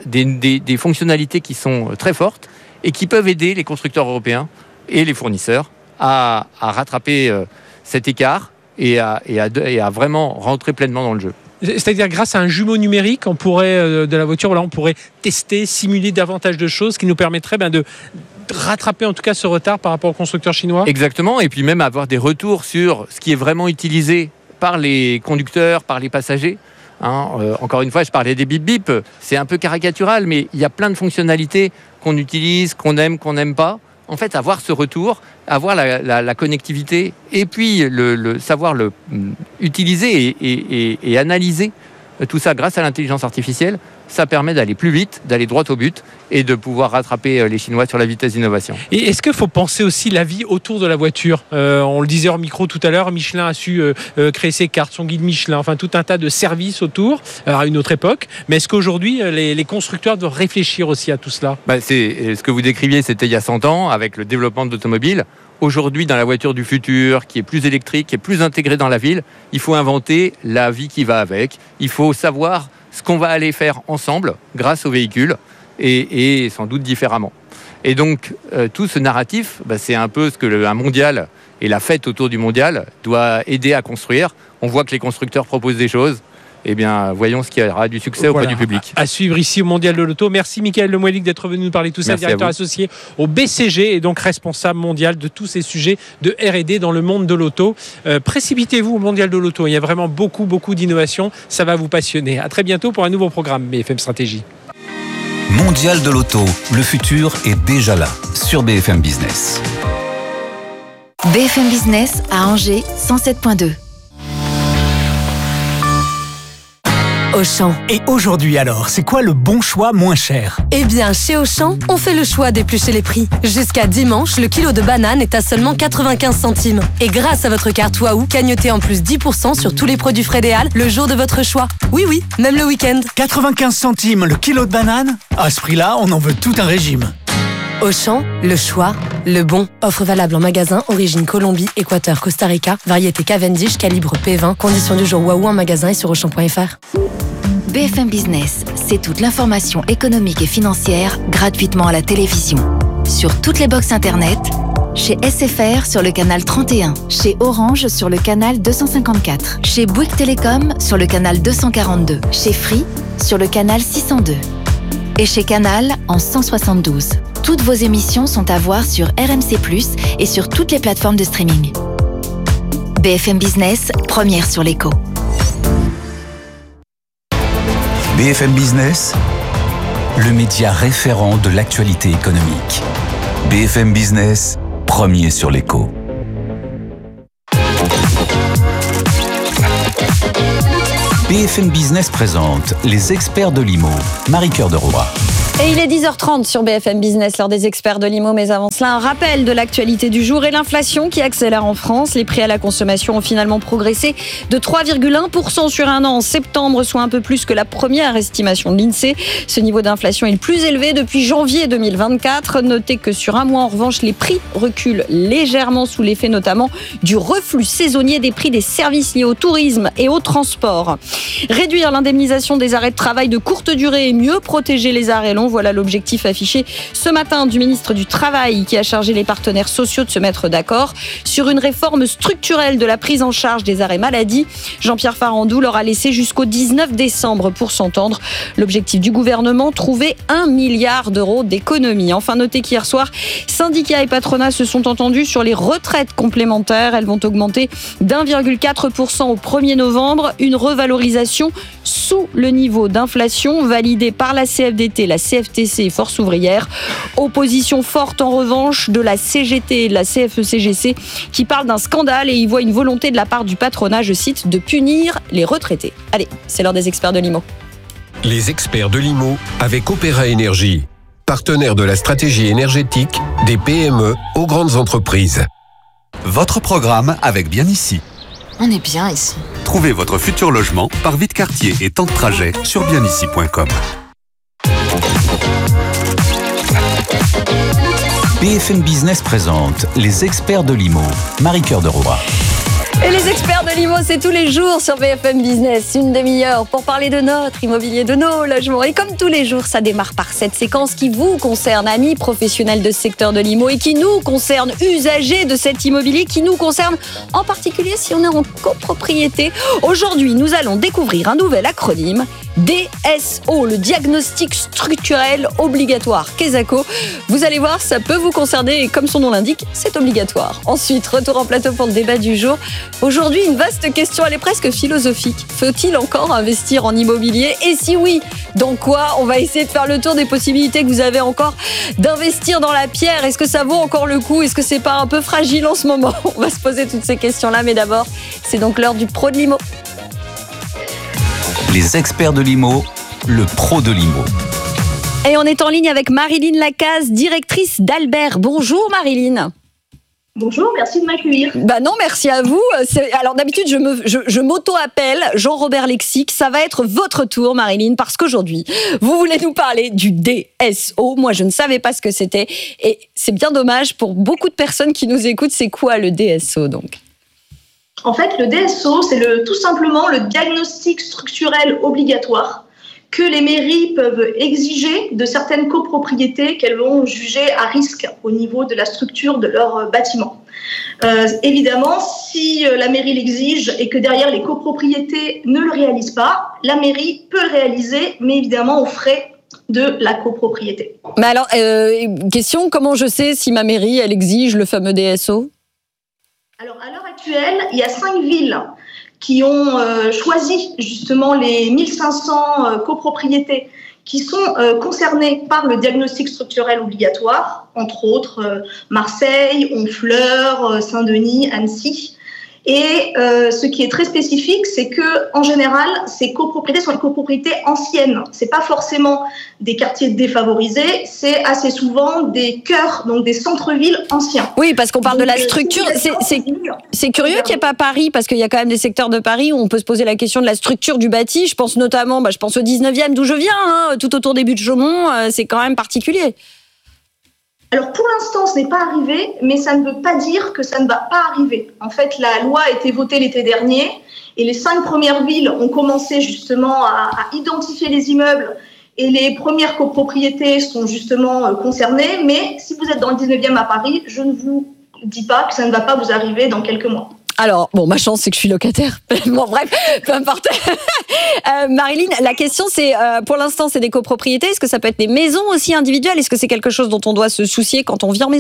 des fonctionnalités qui sont très fortes et qui peuvent aider les constructeurs européens et les fournisseurs à rattraper cet écart et à vraiment rentrer pleinement dans le jeu. C'est-à-dire grâce à un jumeau numérique, on pourrait de la voiture, voilà, on pourrait tester, simuler davantage de choses qui nous permettraient de rattraper en tout cas ce retard par rapport aux constructeurs chinois. Exactement, et puis même avoir des retours sur ce qui est vraiment utilisé par les conducteurs, par les passagers. Encore une fois, je parlais des bip-bip, c'est un peu caricatural, mais il y a plein de fonctionnalités qu'on utilise, qu'on aime, qu'on n'aime pas. En fait, avoir ce retour, avoir la connectivité et puis savoir utiliser et analyser tout ça grâce à l'intelligence artificielle, ça permet d'aller plus vite, d'aller droit au but et de pouvoir rattraper les Chinois sur la vitesse d'innovation. Et est-ce qu'il faut penser aussi la vie autour de la voiture? On le disait hors micro tout à l'heure, Michelin a su créer ses cartes, son guide Michelin, enfin tout un tas de services autour à une autre époque. Mais est-ce qu'aujourd'hui, les constructeurs doivent réfléchir aussi à tout cela? C'est ce que vous décriviez, c'était il y a 100 ans avec le développement de l'automobile. Aujourd'hui, dans la voiture du futur, qui est plus électrique, qui est plus intégrée dans la ville, il faut inventer la vie qui va avec. Il faut savoir ce qu'on va aller faire ensemble grâce au véhicule et sans doute différemment. Et donc, tout ce narratif, c'est un peu ce que un mondial et la fête autour du mondial doit aider à construire. On voit que les constructeurs proposent des choses. Eh bien, voyons ce qui aura du succès auprès du public. À suivre ici au Mondial de l'Auto. Merci Michael Lemoylic d'être venu nous parler de tout ça, directeur associé au BCG et donc responsable mondial de tous ces sujets de R&D dans le monde de l'auto. Précipitez-vous au Mondial de l'Auto. Il y a vraiment beaucoup d'innovations. Ça va vous passionner. À très bientôt pour un nouveau programme BFM Stratégie. Mondial de l'Auto. Le futur est déjà là sur BFM Business. BFM Business à Angers 107.2. Auchan. Et aujourd'hui alors, c'est quoi le bon choix moins cher? Eh bien, chez Auchan, on fait le choix d'éplucher les prix. Jusqu'à dimanche, le kilo de banane est à seulement 95 centimes. Et grâce à votre carte Waouh, cagnotez en plus 10% sur tous les produits Frédéal le jour de votre choix. Oui, même le week-end. 95 centimes le kilo de banane? À ce prix-là, on en veut tout un régime. Auchan, le choix, le bon. Offre valable en magasin, origine Colombie, Équateur, Costa Rica, variété Cavendish, calibre P20, conditions du jour Waouh en magasin et sur Auchan.fr. BFM Business, c'est toute l'information économique et financière gratuitement à la télévision. Sur toutes les box internet, chez SFR sur le canal 31, chez Orange sur le canal 254, chez Bouygues Télécom sur le canal 242, chez Free sur le canal 602 et chez Canal en 172. Toutes vos émissions sont à voir sur RMC+, et sur toutes les plateformes de streaming. BFM Business, première sur l'écho. BFM Business, le média référent de l'actualité économique. BFM Business, premier sur l'écho. BFM Business présente les experts de l'IMO. Marie-Cœur de Roy. Et il est 10h30 sur BFM Business, l'heure des experts de l'IMO. Mais avant cela, un rappel de l'actualité du jour et l'inflation qui accélère en France. Les prix à la consommation ont finalement progressé de 3,1% sur un an en septembre, soit un peu plus que la première estimation de l'INSEE. Ce niveau d'inflation est le plus élevé depuis janvier 2024. Notez que sur un mois, en revanche, les prix reculent légèrement sous l'effet notamment du reflux saisonnier des prix des services liés au tourisme et au transport. Réduire l'indemnisation des arrêts de travail de courte durée et mieux protéger les arrêts longs. Voilà l'objectif affiché ce matin du ministre du Travail qui a chargé les partenaires sociaux de se mettre d'accord sur une réforme structurelle de la prise en charge des arrêts maladie. Jean-Pierre Farandou leur a laissé jusqu'au 19 décembre pour s'entendre. L'objectif du gouvernement, trouver 1 milliard d'euros d'économies. Enfin, notez qu'hier soir, syndicats et patronats se sont entendus sur les retraites complémentaires. Elles vont augmenter d'1,4% au 1er novembre. Une revalorisation sous le niveau d'inflation validée par la CFDT, la CFTC et Force ouvrière. Opposition forte en revanche de la CGT et de la CFE-CGC qui parlent d'un scandale et y voient une volonté de la part du patronat, je cite, de punir les retraités. Allez, c'est l'heure des experts de l'IMO. Les experts de l'IMO avec Opéra Énergie, partenaire de la stratégie énergétique des PME aux grandes entreprises. Votre programme avec Bien Ici. On est bien ici. Trouvez votre futur logement par vide quartier et temps de trajet sur bienici.com. BFM Business présente les experts de l'IMO. Marie-Cœur de Roy. Et les experts de l'IMO, c'est tous les jours sur BFM Business, une demi-heure pour parler de notre immobilier, de nos logements. Et comme tous les jours, ça démarre par cette séquence qui vous concerne, amis professionnels de ce secteur de l'IMO, et qui nous concerne, usagers de cet immobilier, qui nous concerne en particulier si on est en copropriété. Aujourd'hui, nous allons découvrir un nouvel acronyme, DSO, le diagnostic structurel obligatoire Quesaco. Vous allez voir, ça peut vous concerner et comme son nom l'indique, c'est obligatoire. Ensuite, retour en plateau pour le débat du jour. Aujourd'hui, une vaste question, elle est presque philosophique. Faut-il encore investir en immobilier? Et si oui, dans quoi? On va essayer de faire le tour des possibilités que vous avez encore d'investir dans la pierre. Est-ce que ça vaut encore le coup? Est-ce que c'est pas un peu fragile en ce moment? On va se poser toutes ces questions-là, mais d'abord, c'est donc l'heure du pro de l'IMO. Les experts de l'IMO, le pro de l'IMO. Et on est en ligne avec Marilyn Lacaze, directrice d'Albert. Bonjour Marilyn. Bonjour, merci de m'accueillir. Non, merci à vous. Alors d'habitude, je m'auto-appelle Jean-Robert Lexique. Ça va être votre tour, Marilyn, parce qu'aujourd'hui, vous voulez nous parler du DSO. Moi, je ne savais pas ce que c'était. Et c'est bien dommage pour beaucoup de personnes qui nous écoutent. C'est quoi le DSO, donc ? En fait, le DSO, c'est tout simplement le diagnostic structurel obligatoire que les mairies peuvent exiger de certaines copropriétés qu'elles vont juger à risque au niveau de la structure de leur bâtiment. Évidemment, si la mairie l'exige et que derrière les copropriétés ne le réalisent pas, la mairie peut le réaliser, mais évidemment aux frais de la copropriété. Mais alors, question, comment je sais si ma mairie, elle exige le fameux DSO ? Alors, à l'heure actuelle, il y a 5 villes qui ont choisi justement les 1500 copropriétés qui sont concernées par le diagnostic structurel obligatoire, entre autres Marseille, Honfleur, Saint-Denis, Annecy. Et ce qui est très spécifique, c'est que en général, ces copropriétés sont des copropriétés anciennes. C'est pas forcément des quartiers défavorisés, c'est assez souvent des cœurs, donc des centres-villes anciens. Oui, parce qu'on parle de la structure. C'est curieux qu'il n'y ait pas Paris, parce qu'il y a quand même des secteurs de Paris où on peut se poser la question de la structure du bâti. Je pense notamment, au 19e d'où je viens, tout autour des buts de Chaumont, c'est quand même particulier. Alors pour l'instant, ce n'est pas arrivé, mais ça ne veut pas dire que ça ne va pas arriver. En fait, la loi a été votée l'été dernier et les 5 premières villes ont commencé justement à identifier les immeubles et les premières copropriétés sont justement concernées. Mais si vous êtes dans le 19e à Paris, je ne vous dis pas que ça ne va pas vous arriver dans quelques mois. Alors, ma chance, c'est que je suis locataire. Bon, bref, peu importe. Marilyn, la question, c'est, pour l'instant, c'est des copropriétés. Est-ce que ça peut être des maisons aussi individuelles ? Est-ce que c'est quelque chose dont on doit se soucier quand on vit en maison ?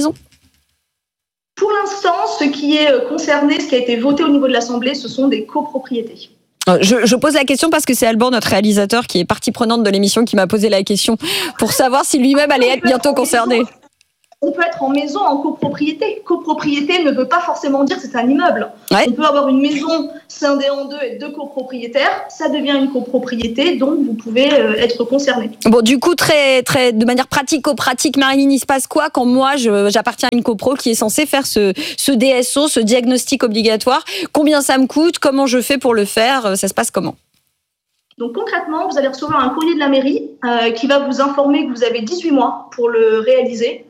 Pour l'instant, ce qui est concerné, ce qui a été voté au niveau de l'Assemblée, ce sont des copropriétés. Je pose la question parce que c'est Alban, notre réalisateur, qui est partie prenante de l'émission, qui m'a posé la question pour savoir si lui-même allait être bientôt concerné. On peut être en maison en copropriété. Copropriété ne veut pas forcément dire que c'est un immeuble. Ouais. On peut avoir une maison scindée en deux et 2 copropriétaires. Ça devient une copropriété, donc vous pouvez être concerné. Bon, du coup, de manière pratico-pratique, Marilyn, il se passe quoi quand moi, j'appartiens à une copro qui est censée faire ce DSO, ce diagnostic obligatoire? Combien ça me coûte? Comment je fais pour le faire? Ça se passe comment? Donc concrètement, vous allez recevoir un courrier de la mairie qui va vous informer que vous avez 18 mois pour le réaliser.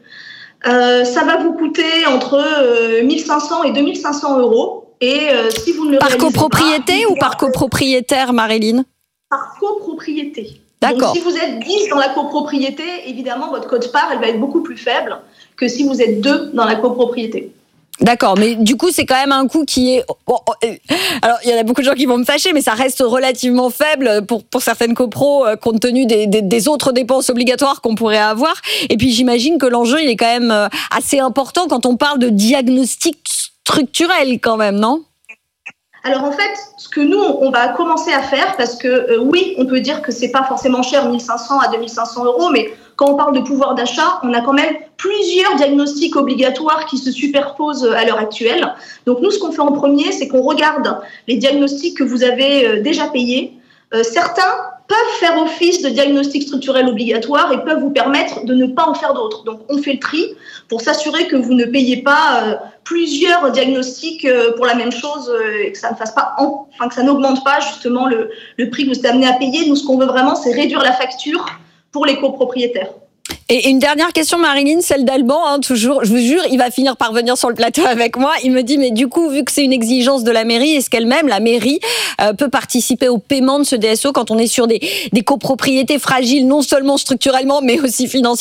Ça va vous coûter entre 1 500 et 2 500 euros. Et si vous ne le par réalisez copropriété ou par copropriétaire, Marilyn? Par copropriété. D'accord. Donc si vous êtes 10 dans la copropriété, évidemment, votre quote-part, elle va être beaucoup plus faible que si vous êtes 2 dans la copropriété. D'accord, mais du coup, c'est quand même un coût qui est... Alors, il y en a beaucoup de gens qui vont me fâcher, mais ça reste relativement faible pour certaines copros, compte tenu des autres dépenses obligatoires qu'on pourrait avoir. Et puis, j'imagine que l'enjeu, il est quand même assez important quand on parle de diagnostic structurel quand même, non ? Alors en fait, ce que nous, on va commencer à faire, parce que oui, on peut dire que c'est pas forcément cher, 1 500 à 2 500 euros, mais quand on parle de pouvoir d'achat, on a quand même plusieurs diagnostics obligatoires qui se superposent à l'heure actuelle. Donc nous, ce qu'on fait en premier, c'est qu'on regarde les diagnostics que vous avez déjà payés. Certains peuvent faire office de diagnostic structurel obligatoire et peuvent vous permettre de ne pas en faire d'autres. Donc on fait le tri pour s'assurer que vous ne payez pas plusieurs diagnostics pour la même chose et que ça ne fasse pas, que ça n'augmente pas justement le prix que vous êtes amené à payer. Nous, ce qu'on veut vraiment, c'est réduire la facture pour les copropriétaires. Et une dernière question, Marilyn, celle d'Alban, toujours, je vous jure, il va finir par venir sur le plateau avec moi. Il me dit, mais du coup, vu que c'est une exigence de la mairie, est-ce qu'elle-même, la mairie, peut participer au paiement de ce DSO quand on est sur des copropriétés fragiles, non seulement structurellement, mais aussi financièrement ?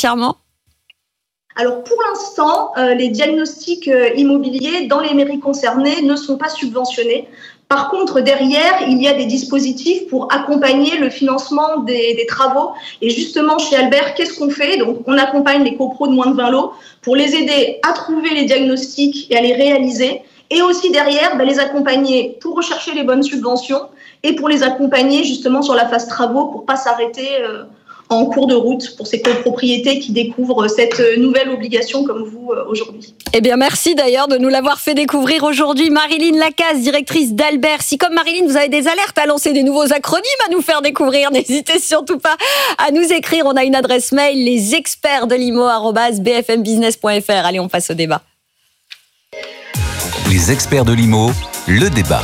Alors pour l'instant, les diagnostics immobiliers dans les mairies concernées ne sont pas subventionnés. Par contre, derrière, il y a des dispositifs pour accompagner le financement des travaux. Et justement, chez Albert, qu'est-ce qu'on fait ? Donc, on accompagne les copros de moins de 20 lots pour les aider à trouver les diagnostics et à les réaliser. Et aussi derrière, les accompagner pour rechercher les bonnes subventions et pour les accompagner justement sur la phase travaux pour pas s'arrêter en cours de route pour ces copropriétés qui découvrent cette nouvelle obligation comme vous aujourd'hui. Eh bien, merci d'ailleurs de nous l'avoir fait découvrir aujourd'hui. Marilyn Lacaze, directrice d'Albert. Si comme Marilyn, vous avez des alertes à lancer, des nouveaux acronymes à nous faire découvrir, n'hésitez surtout pas à nous écrire. On a une adresse mail, lesexpertsdelimo@bfmbusiness.fr. Allez, on passe au débat. Les experts de l'IMO, le débat.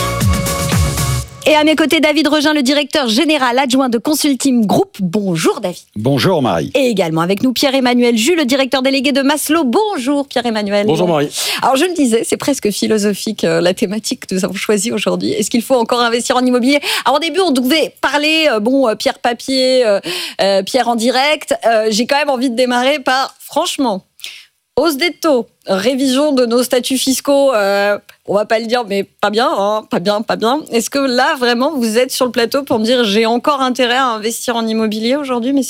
Et à mes côtés, David Regin, le directeur général adjoint de Consulting Group. Bonjour David. Bonjour Marie. Et également avec nous Pierre-Emmanuel Jus, le directeur délégué de Maslow. Bonjour Pierre-Emmanuel. Bonjour Marie. Alors je le disais, c'est presque philosophique la thématique que nous avons choisie aujourd'hui. Est-ce qu'il faut encore investir en immobilier ? Alors au début, on devait parler, Pierre papier, Pierre en direct. J'ai quand même envie de démarrer par, franchement, hausse des taux, révision de nos statuts fiscaux, on va pas le dire, mais pas bien, pas bien. Est-ce que là, vraiment, vous êtes sur le plateau pour me dire j'ai encore intérêt à investir en immobilier aujourd'hui, messieurs ?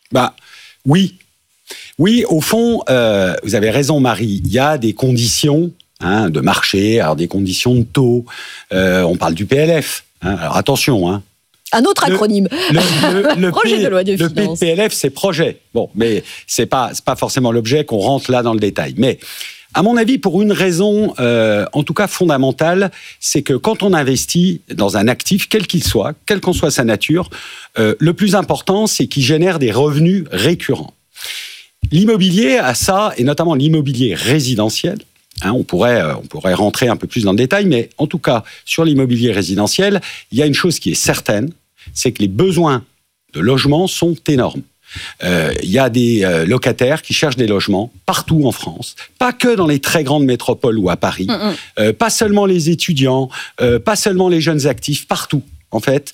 Oui. Oui, au fond, vous avez raison, Marie. Il y a des conditions de marché, alors des conditions de taux. On parle du PLF. Alors attention, un autre acronyme. Le projet de loi de finances. Le PLF, c'est projet. Bon, mais c'est pas forcément l'objet qu'on rentre là dans le détail. Mais à mon avis, pour une raison, en tout cas fondamentale, c'est que quand on investit dans un actif, quel qu'il soit, quelle qu'en soit sa nature, le plus important, c'est qu'il génère des revenus récurrents. L'immobilier a ça, et notamment l'immobilier résidentiel. On pourrait rentrer un peu plus dans le détail, mais en tout cas, sur l'immobilier résidentiel, il y a une chose qui est certaine, c'est que les besoins de logement sont énormes. Il y a des locataires qui cherchent des logements partout en France, pas que dans les très grandes métropoles ou à Paris, pas seulement les étudiants, pas seulement les jeunes actifs, partout. En fait,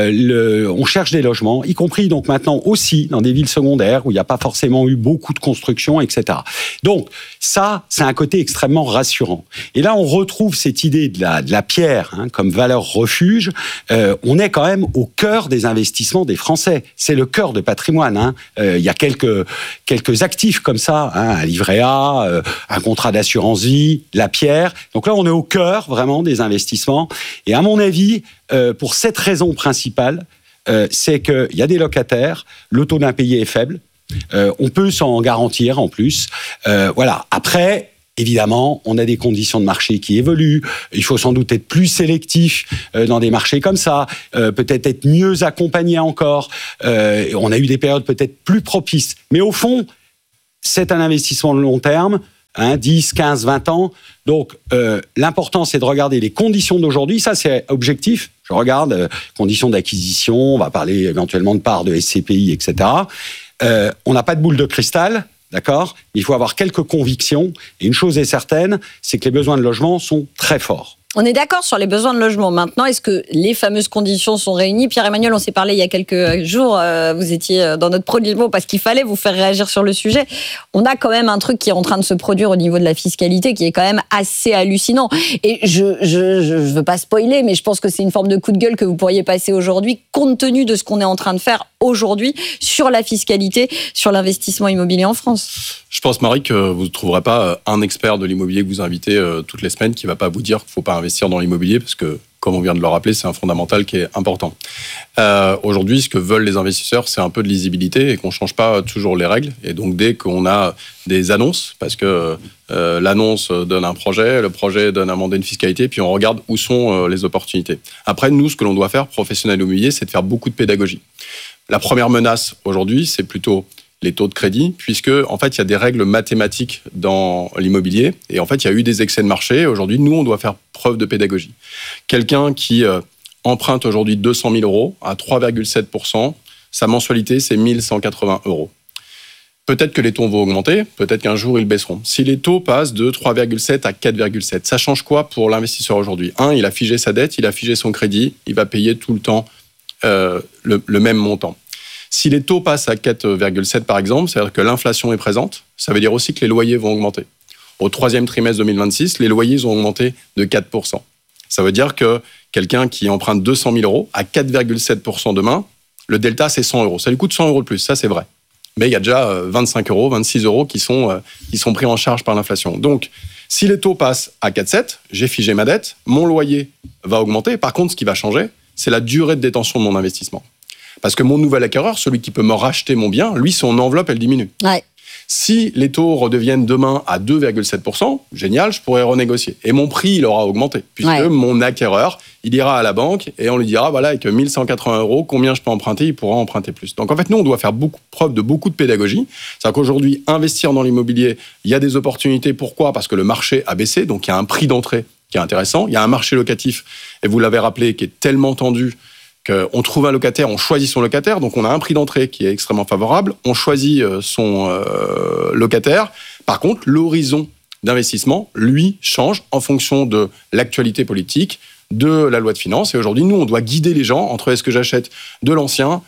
on cherche des logements, y compris donc maintenant aussi dans des villes secondaires où il n'y a pas forcément eu beaucoup de construction, etc. Donc ça, c'est un côté extrêmement rassurant. Et là, on retrouve cette idée de la pierre comme valeur refuge. On est quand même au cœur des investissements des Français. C'est le cœur de patrimoine. Il y a quelques actifs comme ça, un livret A, un contrat d'assurance vie, la pierre. Donc là, on est au cœur vraiment des investissements. Et à mon avis, pour cette raison principale, c'est qu'il y a des locataires, le taux d'impayé est faible, on peut s'en garantir en plus. Voilà. Après, évidemment, on a des conditions de marché qui évoluent. Il faut sans doute être plus sélectif dans des marchés comme ça, peut-être être mieux accompagné encore. On a eu des périodes peut-être plus propices. Mais au fond, c'est un investissement de long terme, 10, 15, 20 ans. Donc, l'important, c'est de regarder les conditions d'aujourd'hui. Ça, c'est objectif. Je regarde conditions d'acquisition, on va parler éventuellement de parts de SCPI, etc. On n'a pas de boule de cristal, d'accord ? Il faut avoir quelques convictions. Et une chose est certaine, c'est que les besoins de logement sont très forts. On est d'accord sur les besoins de logement. Maintenant, est-ce que les fameuses conditions sont réunies ? Pierre-Emmanuel, on s'est parlé il y a quelques jours. Vous étiez dans notre Pro-Limo parce qu'il fallait vous faire réagir sur le sujet. On a quand même un truc qui est en train de se produire au niveau de la fiscalité qui est quand même assez hallucinant. Et je veux pas spoiler, mais je pense que c'est une forme de coup de gueule que vous pourriez passer aujourd'hui, compte tenu de ce qu'on est en train de faire aujourd'hui sur la fiscalité, sur l'investissement immobilier en France. Je pense, Marie, que vous ne trouverez pas un expert de l'immobilier que vous invitez toutes les semaines qui ne va pas vous dire qu'il ne faut pas investir dans l'immobilier parce que, comme on vient de le rappeler, c'est un fondamental qui est important. Aujourd'hui, ce que veulent les investisseurs, c'est un peu de lisibilité et qu'on ne change pas toujours les règles. Et donc, dès qu'on a des annonces, parce que l'annonce donne un projet, le projet donne un mandat de fiscalité, puis on regarde où sont les opportunités. Après, nous, ce que l'on doit faire, professionnels immobiliers, c'est de faire beaucoup de pédagogie. La première menace aujourd'hui, c'est plutôt les taux de crédit, puisque en fait, il y a des règles mathématiques dans l'immobilier, et en fait, il y a eu des excès de marché. Aujourd'hui, nous, on doit faire preuve de pédagogie. Quelqu'un qui emprunte aujourd'hui 200 000 euros à 3,7%, sa mensualité, c'est 1 180 euros. Peut-être que les taux vont augmenter, peut-être qu'un jour, ils baisseront. Si les taux passent de 3,7 à 4,7, ça change quoi pour l'investisseur aujourd'hui ? Il a figé sa dette, il a figé son crédit, il va payer tout le temps le même montant. Si les taux passent à 4,7 par exemple, c'est-à-dire que l'inflation est présente, ça veut dire aussi que les loyers vont augmenter. Au troisième trimestre 2026, les loyers ont augmenté de 4%. Ça veut dire que quelqu'un qui emprunte 200 000 euros à 4,7% demain, le delta c'est 100 euros. Ça lui coûte 100 euros de plus, ça c'est vrai. Mais il y a déjà 25 euros, 26 euros qui sont pris en charge par l'inflation. Donc, si les taux passent à 4,7, j'ai figé ma dette, mon loyer va augmenter. Par contre, ce qui va changer, c'est la durée de détention de mon investissement. Parce que mon nouvel acquéreur, celui qui peut me racheter mon bien, lui, son enveloppe, elle diminue. Ouais. Si les taux redeviennent demain à 2,7%, génial, je pourrais renégocier. Et mon prix, il aura augmenté. Puisque mon acquéreur, il ira à la banque et on lui dira, voilà, avec 1 180 euros, combien je peux emprunter ? Il pourra emprunter plus. Donc en fait, nous, on doit faire preuve de beaucoup de pédagogie. C'est-à-dire qu'aujourd'hui, investir dans l'immobilier, il y a des opportunités. Pourquoi ? Parce que le marché a baissé, donc il y a un prix d'entrée qui est intéressant. Il y a un marché locatif, et vous l'avez rappelé, qui est tellement tendu qu'on trouve un locataire, on choisit son locataire, donc on a un prix d'entrée qui est extrêmement favorable, on choisit son locataire. Par contre, l'horizon d'investissement, lui, change en fonction de l'actualité politique, de la loi de finances. Et aujourd'hui, nous, on doit guider les gens entre est-ce que j'achète de l'ancien,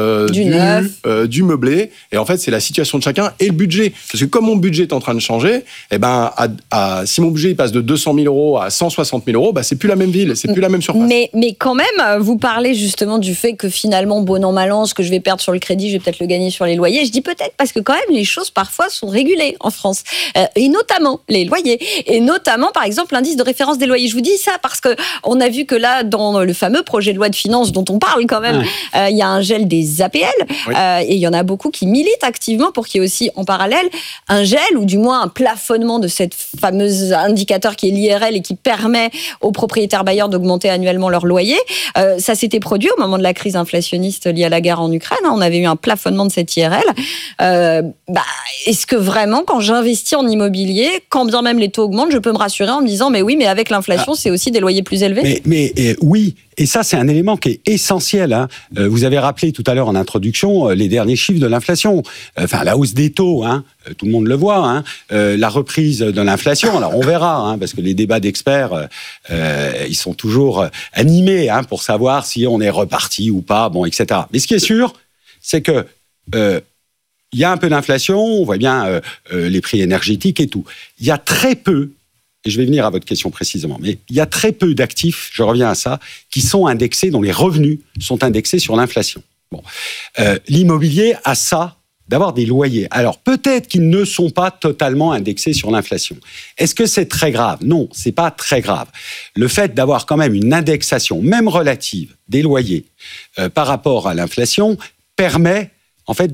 du meublé. Et en fait, c'est la situation de chacun et le budget. Parce que comme mon budget est en train de changer, eh ben, si mon budget passe de 200 000 euros à 160 000 euros, c'est plus la même ville, c'est plus la même surface. Mais quand même, vous parlez justement du fait que finalement, bon an, mal an, ce que je vais perdre sur le crédit, je vais peut-être le gagner sur les loyers. Je dis peut-être parce que quand même, les choses parfois sont régulées en France. Et notamment les loyers. Et notamment, par exemple, l'indice de référence des loyers. Je vous dis ça parce que on a vu que là, dans le fameux projet de loi de finances dont on parle quand même, il y a un gel des APL, et il y en a beaucoup qui militent activement pour qu'il y ait aussi en parallèle un gel ou du moins un plafonnement de cette fameuse indicateur qui est l'IRL et qui permet aux propriétaires bailleurs d'augmenter annuellement leur loyer. Ça s'était produit au moment de la crise inflationniste liée à la guerre en Ukraine. On avait eu un plafonnement de cette IRL. Est-ce que vraiment, quand j'investis en immobilier, quand bien même les taux augmentent, je peux me rassurer en me disant mais oui, mais avec l'inflation, c'est aussi des loyers plus élevés ? Mais oui. Et ça, c'est un élément qui est essentiel. Vous avez rappelé tout à l'heure en introduction les derniers chiffres de l'inflation. La hausse des taux, tout le monde le voit. La reprise de l'inflation, alors on verra, parce que les débats d'experts, ils sont toujours animés pour savoir si on est reparti ou pas, etc. Mais ce qui est sûr, c'est que il y a un peu d'inflation, on voit bien les prix énergétiques et tout. Il y a très peu, et je vais venir à votre question précisément, mais il y a très peu d'actifs, je reviens à ça, qui sont indexés, dont les revenus sont indexés sur l'inflation. L'immobilier a ça d'avoir des loyers. Alors, peut-être qu'ils ne sont pas totalement indexés sur l'inflation. Est-ce que c'est très grave ? Non, c'est pas très grave. Le fait d'avoir quand même une indexation, même relative, des loyers par rapport à l'inflation, permet en fait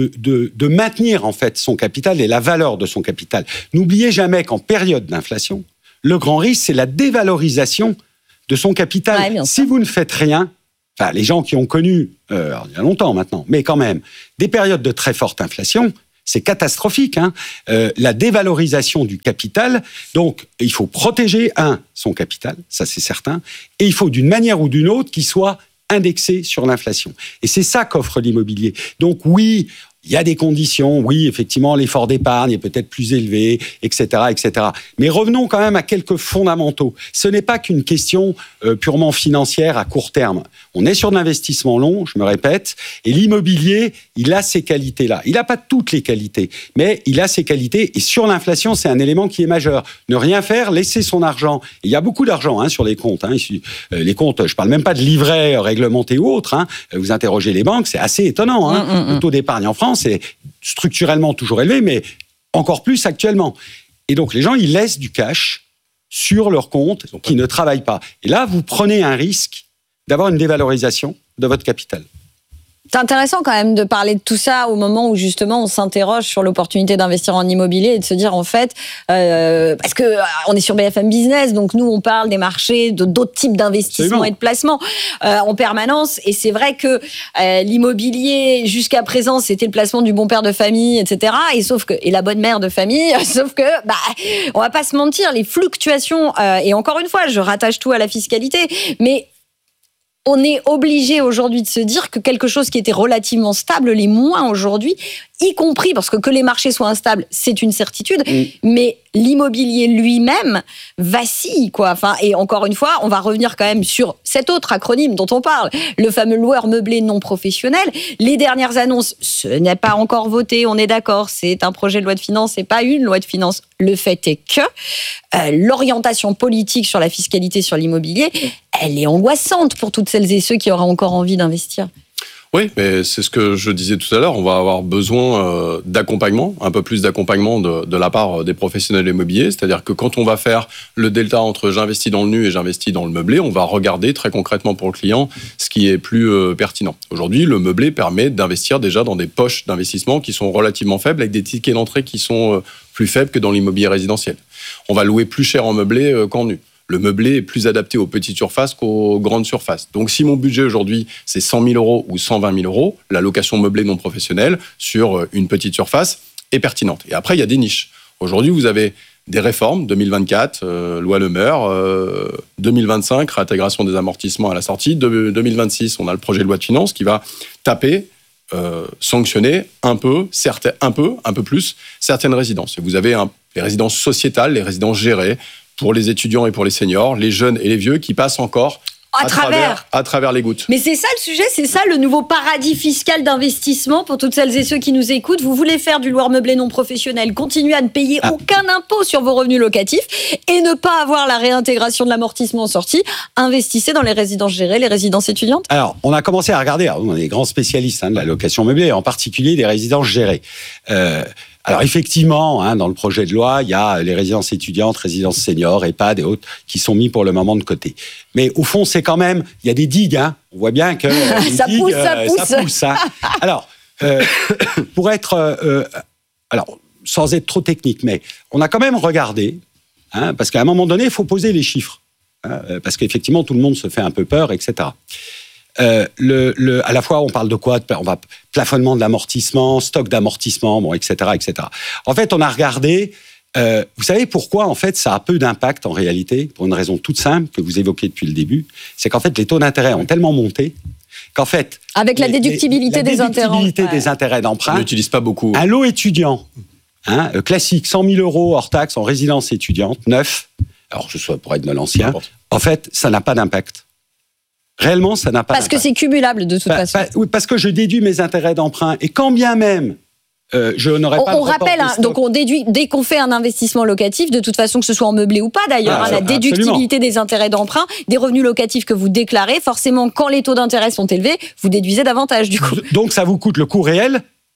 de maintenir en fait son capital et la valeur de son capital. N'oubliez jamais qu'en période d'inflation, le grand risque, c'est la dévalorisation de son capital. Ouais, si vous ne faites rien, enfin, les gens qui ont connu, il y a longtemps maintenant, mais quand même, des périodes de très forte inflation, c'est catastrophique. La dévalorisation du capital, donc il faut protéger, son capital, ça c'est certain, et il faut d'une manière ou d'une autre qu'il soit indexé sur l'inflation. Et c'est ça qu'offre l'immobilier. Donc oui, il y a des conditions, oui, effectivement, l'effort d'épargne est peut-être plus élevé, etc., etc. Mais revenons quand même à quelques fondamentaux. Ce n'est pas qu'une question purement financière à court terme. On est sur de l'investissement long, je me répète, et l'immobilier, il a ces qualités-là. Il n'a pas toutes les qualités, mais il a ces qualités, et sur l'inflation, c'est un élément qui est majeur. Ne rien faire, laisser son argent. Et il y a beaucoup d'argent sur les comptes. Les comptes, je ne parle même pas de livrets réglementés ou autres. Vous interrogez les banques, c'est assez étonnant. Le taux d'épargne en France, c'est structurellement toujours élevé, mais encore plus actuellement. Et donc, les gens, ils laissent du cash sur leur compte qui ne travaillent pas. Et là, vous prenez un risque d'avoir une dévalorisation de votre capital. C'est intéressant quand même de parler de tout ça au moment où justement on s'interroge sur l'opportunité d'investir en immobilier et de se dire en fait, parce que on est sur BFM Business, donc nous on parle des marchés, d'autres types d'investissements et de placements en permanence. Et c'est vrai que l'immobilier jusqu'à présent c'était le placement du bon père de famille, etc. Et la bonne mère de famille, sauf que on va pas se mentir, les fluctuations et encore une fois je rattache tout à la fiscalité, mais on est obligé aujourd'hui de se dire que quelque chose qui était relativement stable l'est moins aujourd'hui, y compris parce que les marchés soient instables, c'est une certitude, mais l'immobilier lui-même vacille, quoi. Enfin, et encore une fois, on va revenir quand même sur cet autre acronyme dont on parle, le fameux loueur meublé non professionnel. Les dernières annonces, ce n'est pas encore voté, on est d'accord, c'est un projet de loi de finances, c'est pas une loi de finances. Le fait est que l'orientation politique sur la fiscalité sur l'immobilier, elle est angoissante pour toutes celles et ceux qui auraient encore envie d'investir. Oui, mais c'est ce que je disais tout à l'heure. On va avoir besoin d'accompagnement, un peu plus d'accompagnement de la part des professionnels immobiliers. C'est-à-dire que quand on va faire le delta entre j'investis dans le nu et j'investis dans le meublé, on va regarder très concrètement pour le client ce qui est plus pertinent. Aujourd'hui, le meublé permet d'investir déjà dans des poches d'investissement qui sont relativement faibles, avec des tickets d'entrée qui sont plus faibles que dans l'immobilier résidentiel. On va louer plus cher en meublé qu'en nu. Le meublé est plus adapté aux petites surfaces qu'aux grandes surfaces. Donc, si mon budget aujourd'hui, c'est 100 000 euros ou 120 000 euros, la location meublée non professionnelle sur une petite surface est pertinente. Et après, il y a des niches. Aujourd'hui, vous avez des réformes, 2024, loi Le Meur, 2025, réintégration des amortissements à la sortie, 2026, on a le projet de loi de finances qui va taper, sanctionner un peu plus certaines résidences. Et vous avez les résidences sociétales, les résidences gérées, pour les étudiants et pour les seniors, les jeunes et les vieux qui passent encore à travers les gouttes. Mais c'est ça le sujet, c'est ça le nouveau paradis fiscal d'investissement pour toutes celles et ceux qui nous écoutent. Vous voulez faire du loueur meublé non professionnel, continuer à ne payer aucun impôt sur vos revenus locatifs et ne pas avoir la réintégration de l'amortissement en sortie. Investissez dans les résidences gérées, les résidences étudiantes. Alors, on a commencé à regarder, on est des grands spécialistes de la location meublée, en particulier des résidences gérées. Alors effectivement, dans le projet de loi, il y a les résidences étudiantes, résidences seniors, EHPAD et autres qui sont mis pour le moment de côté. Mais au fond, c'est quand même, il y a des digues. On voit bien que ça pousse. Alors, pour être, alors sans être trop technique, mais on a quand même regardé, parce qu'à un moment donné, il faut poser les chiffres, parce qu'effectivement, tout le monde se fait un peu peur, etc. À la fois, on parle de quoi ? On va plafonnement de l'amortissement, stock d'amortissement, etc., etc. En fait, on a regardé. Vous savez pourquoi, en fait, ça a peu d'impact en réalité, pour une raison toute simple que vous évoquez depuis le début, c'est qu'en fait, les taux d'intérêt ont tellement monté qu'en fait, avec la déductibilité des intérêts d'emprunt, on n'utilise pas beaucoup. Un lot étudiant, classique, 100 000 euros hors taxe en résidence étudiante, neuf. Alors, ce soit pour être de l'ancien. En fait, ça n'a pas d'impact. Réellement, ça n'a pas d'impact. Parce que c'est cumulable de toute façon. Oui, parce que je déduis mes intérêts d'emprunt. Et quand bien même, je n'aurais pas... On rappelle, donc on déduit, dès qu'on fait un investissement locatif, de toute façon, que ce soit en meublé ou pas d'ailleurs, la déductibilité des intérêts d'emprunt, des revenus locatifs que vous déclarez, forcément, quand les taux d'intérêt sont élevés, vous déduisez davantage du coup. Donc ça vous coûte le coût réel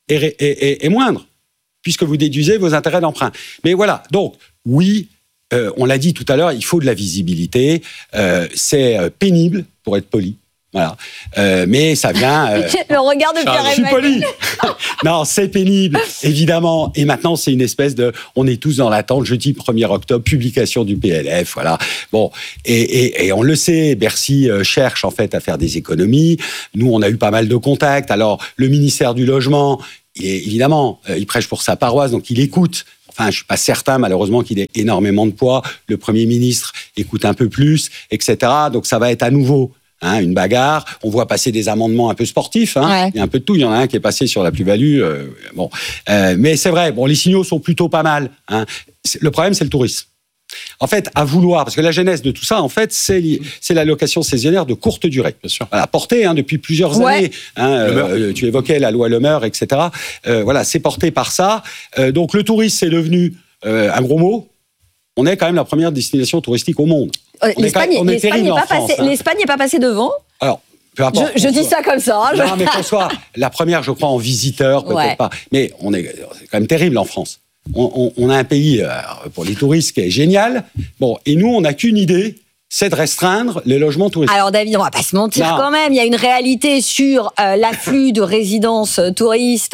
est moindre, puisque vous déduisez vos intérêts d'emprunt. Mais voilà, donc, oui, on l'a dit tout à l'heure, il faut de la visibilité. C'est pénible, pour être poli. Voilà. Mais ça vient... Le regard de Pierre-Emmanuel. Je suis poli. Non, c'est pénible, évidemment. Et maintenant, c'est une espèce de... On est tous dans l'attente, jeudi 1er octobre, publication du PLF, voilà. Bon, et on le sait, Bercy cherche en fait à faire des économies. Nous, on a eu pas mal de contacts. Alors, le ministère du Logement, évidemment, il prêche pour sa paroisse, donc il écoute. Enfin, je suis pas certain, malheureusement, qu'il ait énormément de poids. Le Premier ministre écoute un peu plus, etc. Donc, ça va être à nouveau... une bagarre, on voit passer des amendements un peu sportifs, Il y a un peu de tout, il y en a un qui est passé sur la plus-value, mais c'est vrai, les signaux sont plutôt pas mal, Le problème, c'est le tourisme. En fait, à vouloir, parce que la genèse de tout ça, en fait, c'est l'allocation saisonnière de courte durée. Bien sûr. Voilà, portée depuis plusieurs années. Tu évoquais la loi Le Meur, etc. Voilà, c'est porté par ça. Donc le tourisme, c'est devenu un gros mot. On est quand même la première destination touristique au monde. L'Espagne n'est pas passée devant. Alors, peu importe. Je dis ça comme ça. Non, mais qu'on soit la première, je crois, en visiteur, peut-être pas. Mais c'est quand même terrible en France. On a un pays, pour les touristes, qui est génial. Bon, et nous, on n'a qu'une idée, c'est de restreindre les logements touristiques. Alors David, on va pas se mentir quand même, il y a une réalité sur l'afflux de résidences touristes,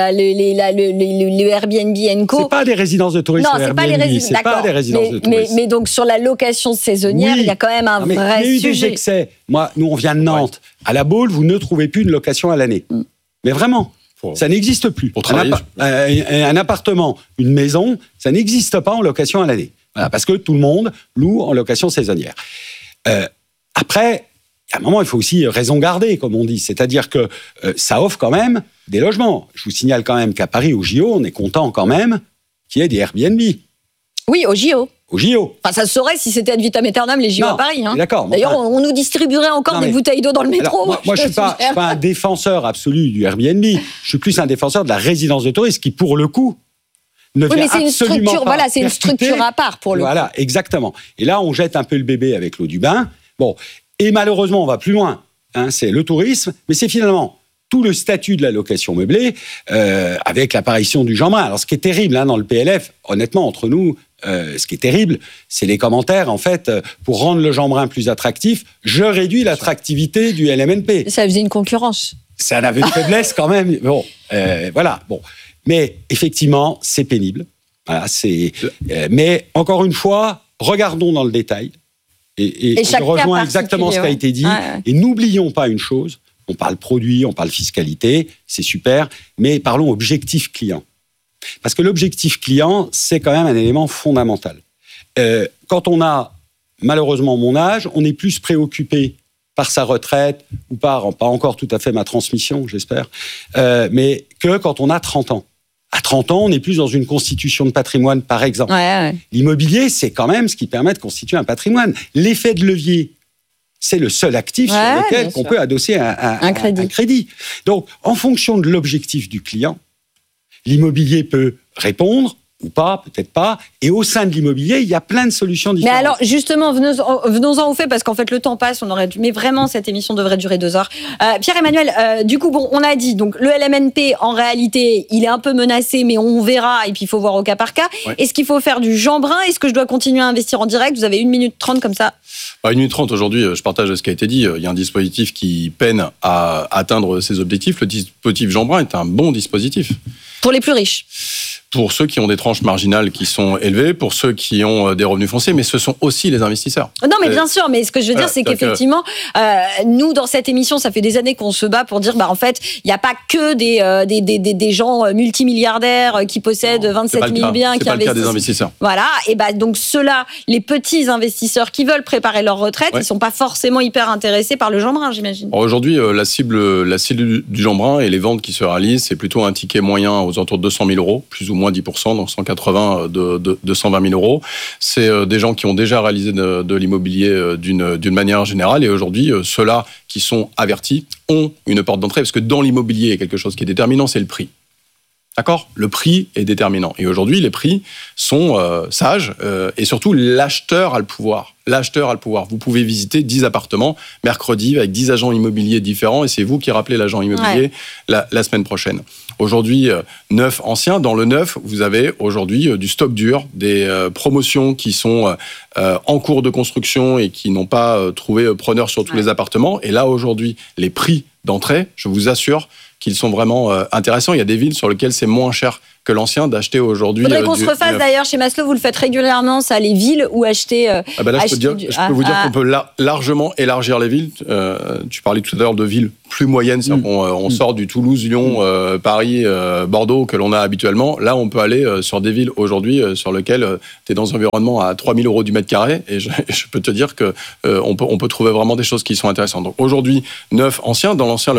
le Airbnb & Co. C'est pas des résidences de touristes. Non, c'est pas des résidences de touristes. Mais donc sur la location saisonnière, il y a quand même un vrai sujet. Il y a eu des excès. Nous on vient de Nantes. À La Baule, vous ne trouvez plus une location à l'année. Mais vraiment. Ça n'existe plus. Pour travailler. Un appartement, une maison, ça n'existe pas en location à l'année. Voilà, parce que tout le monde loue en location saisonnière. Après, à un moment, il faut aussi raison garder, comme on dit. C'est-à-dire que ça offre quand même des logements. Je vous signale quand même qu'à Paris, au JO, on est content quand même qu'il y ait des Airbnb. Oui, au JO. Au JO. Enfin, ça se saurait si c'était ad vitam aeternam les JO à Paris. D'accord. D'ailleurs, on nous distribuerait encore des bouteilles d'eau dans le métro. Alors, moi je suis pas un défenseur absolu du Airbnb. Je suis plus un défenseur de la résidence de tourisme qui, pour le coup, ne vient absolument pas. Voilà, c'est une structure à part pour le coup. Voilà, exactement. Et là, on jette un peu le bébé avec l'eau du bain. Bon, et malheureusement, on va plus loin. C'est le tourisme, mais c'est finalement tout le statut de la location meublée avec l'apparition du Jeanbrun. Alors, ce qui est terrible dans le PLF, honnêtement, entre nous, ce qui est terrible, c'est les commentaires, en fait, pour rendre le Jeanbrun plus attractif, je réduis l'attractivité du LMNP. Ça faisait une concurrence. Ça en avait une faiblesse quand même. Bon, voilà, bon. Mais effectivement, c'est pénible. Voilà, mais encore une fois, regardons dans le détail. Et je rejoins exactement ce qui a été dit. Et n'oublions pas une chose, on parle produit, on parle fiscalité, c'est super, mais parlons objectif client. Parce que l'objectif client, c'est quand même un élément fondamental. Quand on a, malheureusement, mon âge, on est plus préoccupé par sa retraite ou pas encore tout à fait ma transmission, j'espère, mais que quand on a 30 ans. À 30 ans, on est plus dans une constitution de patrimoine, par exemple. L'immobilier, c'est quand même ce qui permet de constituer un patrimoine. L'effet de levier, c'est le seul actif sur lequel on peut adosser un crédit. Donc, en fonction de l'objectif du client, l'immobilier peut répondre ou pas, peut-être pas. Et au sein de l'immobilier, il y a plein de solutions différentes. Mais alors, justement, venons-en au fait, parce qu'en fait, le temps passe, mais vraiment, cette émission devrait durer 2 heures. Pierre-Emmanuel, du coup, on a dit, donc, le LMNP, en réalité, il est un peu menacé, mais on verra, et puis il faut voir au cas par cas. Ouais. Est-ce qu'il faut faire du Jeanbrun ? Est-ce que je dois continuer à investir en direct ? Vous avez 1 minute 30 comme ça. 1 minute 30, aujourd'hui, je partage ce qui a été dit. Il y a un dispositif qui peine à atteindre ses objectifs. Le dispositif Jeanbrun est un bon dispositif. Pour les plus riches ? Pour ceux qui ont des tranches marginales qui sont élevées, pour ceux qui ont des revenus fonciers, mais ce sont aussi les investisseurs. Non, mais bien sûr, mais ce que je veux dire, c'est qu'effectivement, nous, dans cette émission, ça fait des années qu'on se bat pour dire, en fait, il n'y a pas que des gens multimilliardaires qui possèdent 27 000 biens, qui investissent. C'est pas le cas des investisseurs. Voilà, et donc ceux-là, les petits investisseurs qui veulent préparer leur retraite, ils ne sont pas forcément hyper intéressés par le Jeanbrun, j'imagine. Aujourd'hui, la cible du Jeanbrun et les ventes qui se réalisent, c'est plutôt un ticket moyen aux alentours de 200 000 euros, plus ou moins 10%, donc 180 de 120 000 euros. C'est des gens qui ont déjà réalisé de l'immobilier d'une manière générale. Et aujourd'hui, ceux-là qui sont avertis ont une porte d'entrée. Parce que dans l'immobilier, il y a quelque chose qui est déterminant, c'est le prix. D'accord ? Le prix est déterminant. Et aujourd'hui, les prix sont sages. Et surtout, l'acheteur a le pouvoir. L'acheteur a le pouvoir. Vous pouvez visiter 10 appartements mercredi avec 10 agents immobiliers différents. Et c'est vous qui rappelez l'agent immobilier la semaine prochaine. aujourd'hui neuf, ancien. Dans le neuf, vous avez aujourd'hui du stock dur, des promotions qui sont en cours de construction et qui n'ont pas trouvé preneur sur tous les appartements. Et là, aujourd'hui, les prix d'entrée, je vous assure qu'ils sont vraiment intéressants. Il y a des villes sur lesquelles c'est moins cher que l'ancien d'acheter aujourd'hui. Il faudrait qu'on se refasse d'ailleurs chez Maslow, vous le faites régulièrement, ça, les villes où acheter. Je peux vous dire qu'on peut largement élargir les villes. Tu parlais tout à l'heure de villes plus moyennes, c'est-à-dire qu'on sort du Toulouse, Lyon, Paris, Bordeaux que l'on a habituellement. Là, on peut aller sur des villes aujourd'hui sur lesquelles tu es dans un environnement à 3 000 euros du mètre carré. Et je peux te dire qu'on peut trouver vraiment des choses qui sont intéressantes. Donc aujourd'hui, neuf, ancien. Dans l'ancien,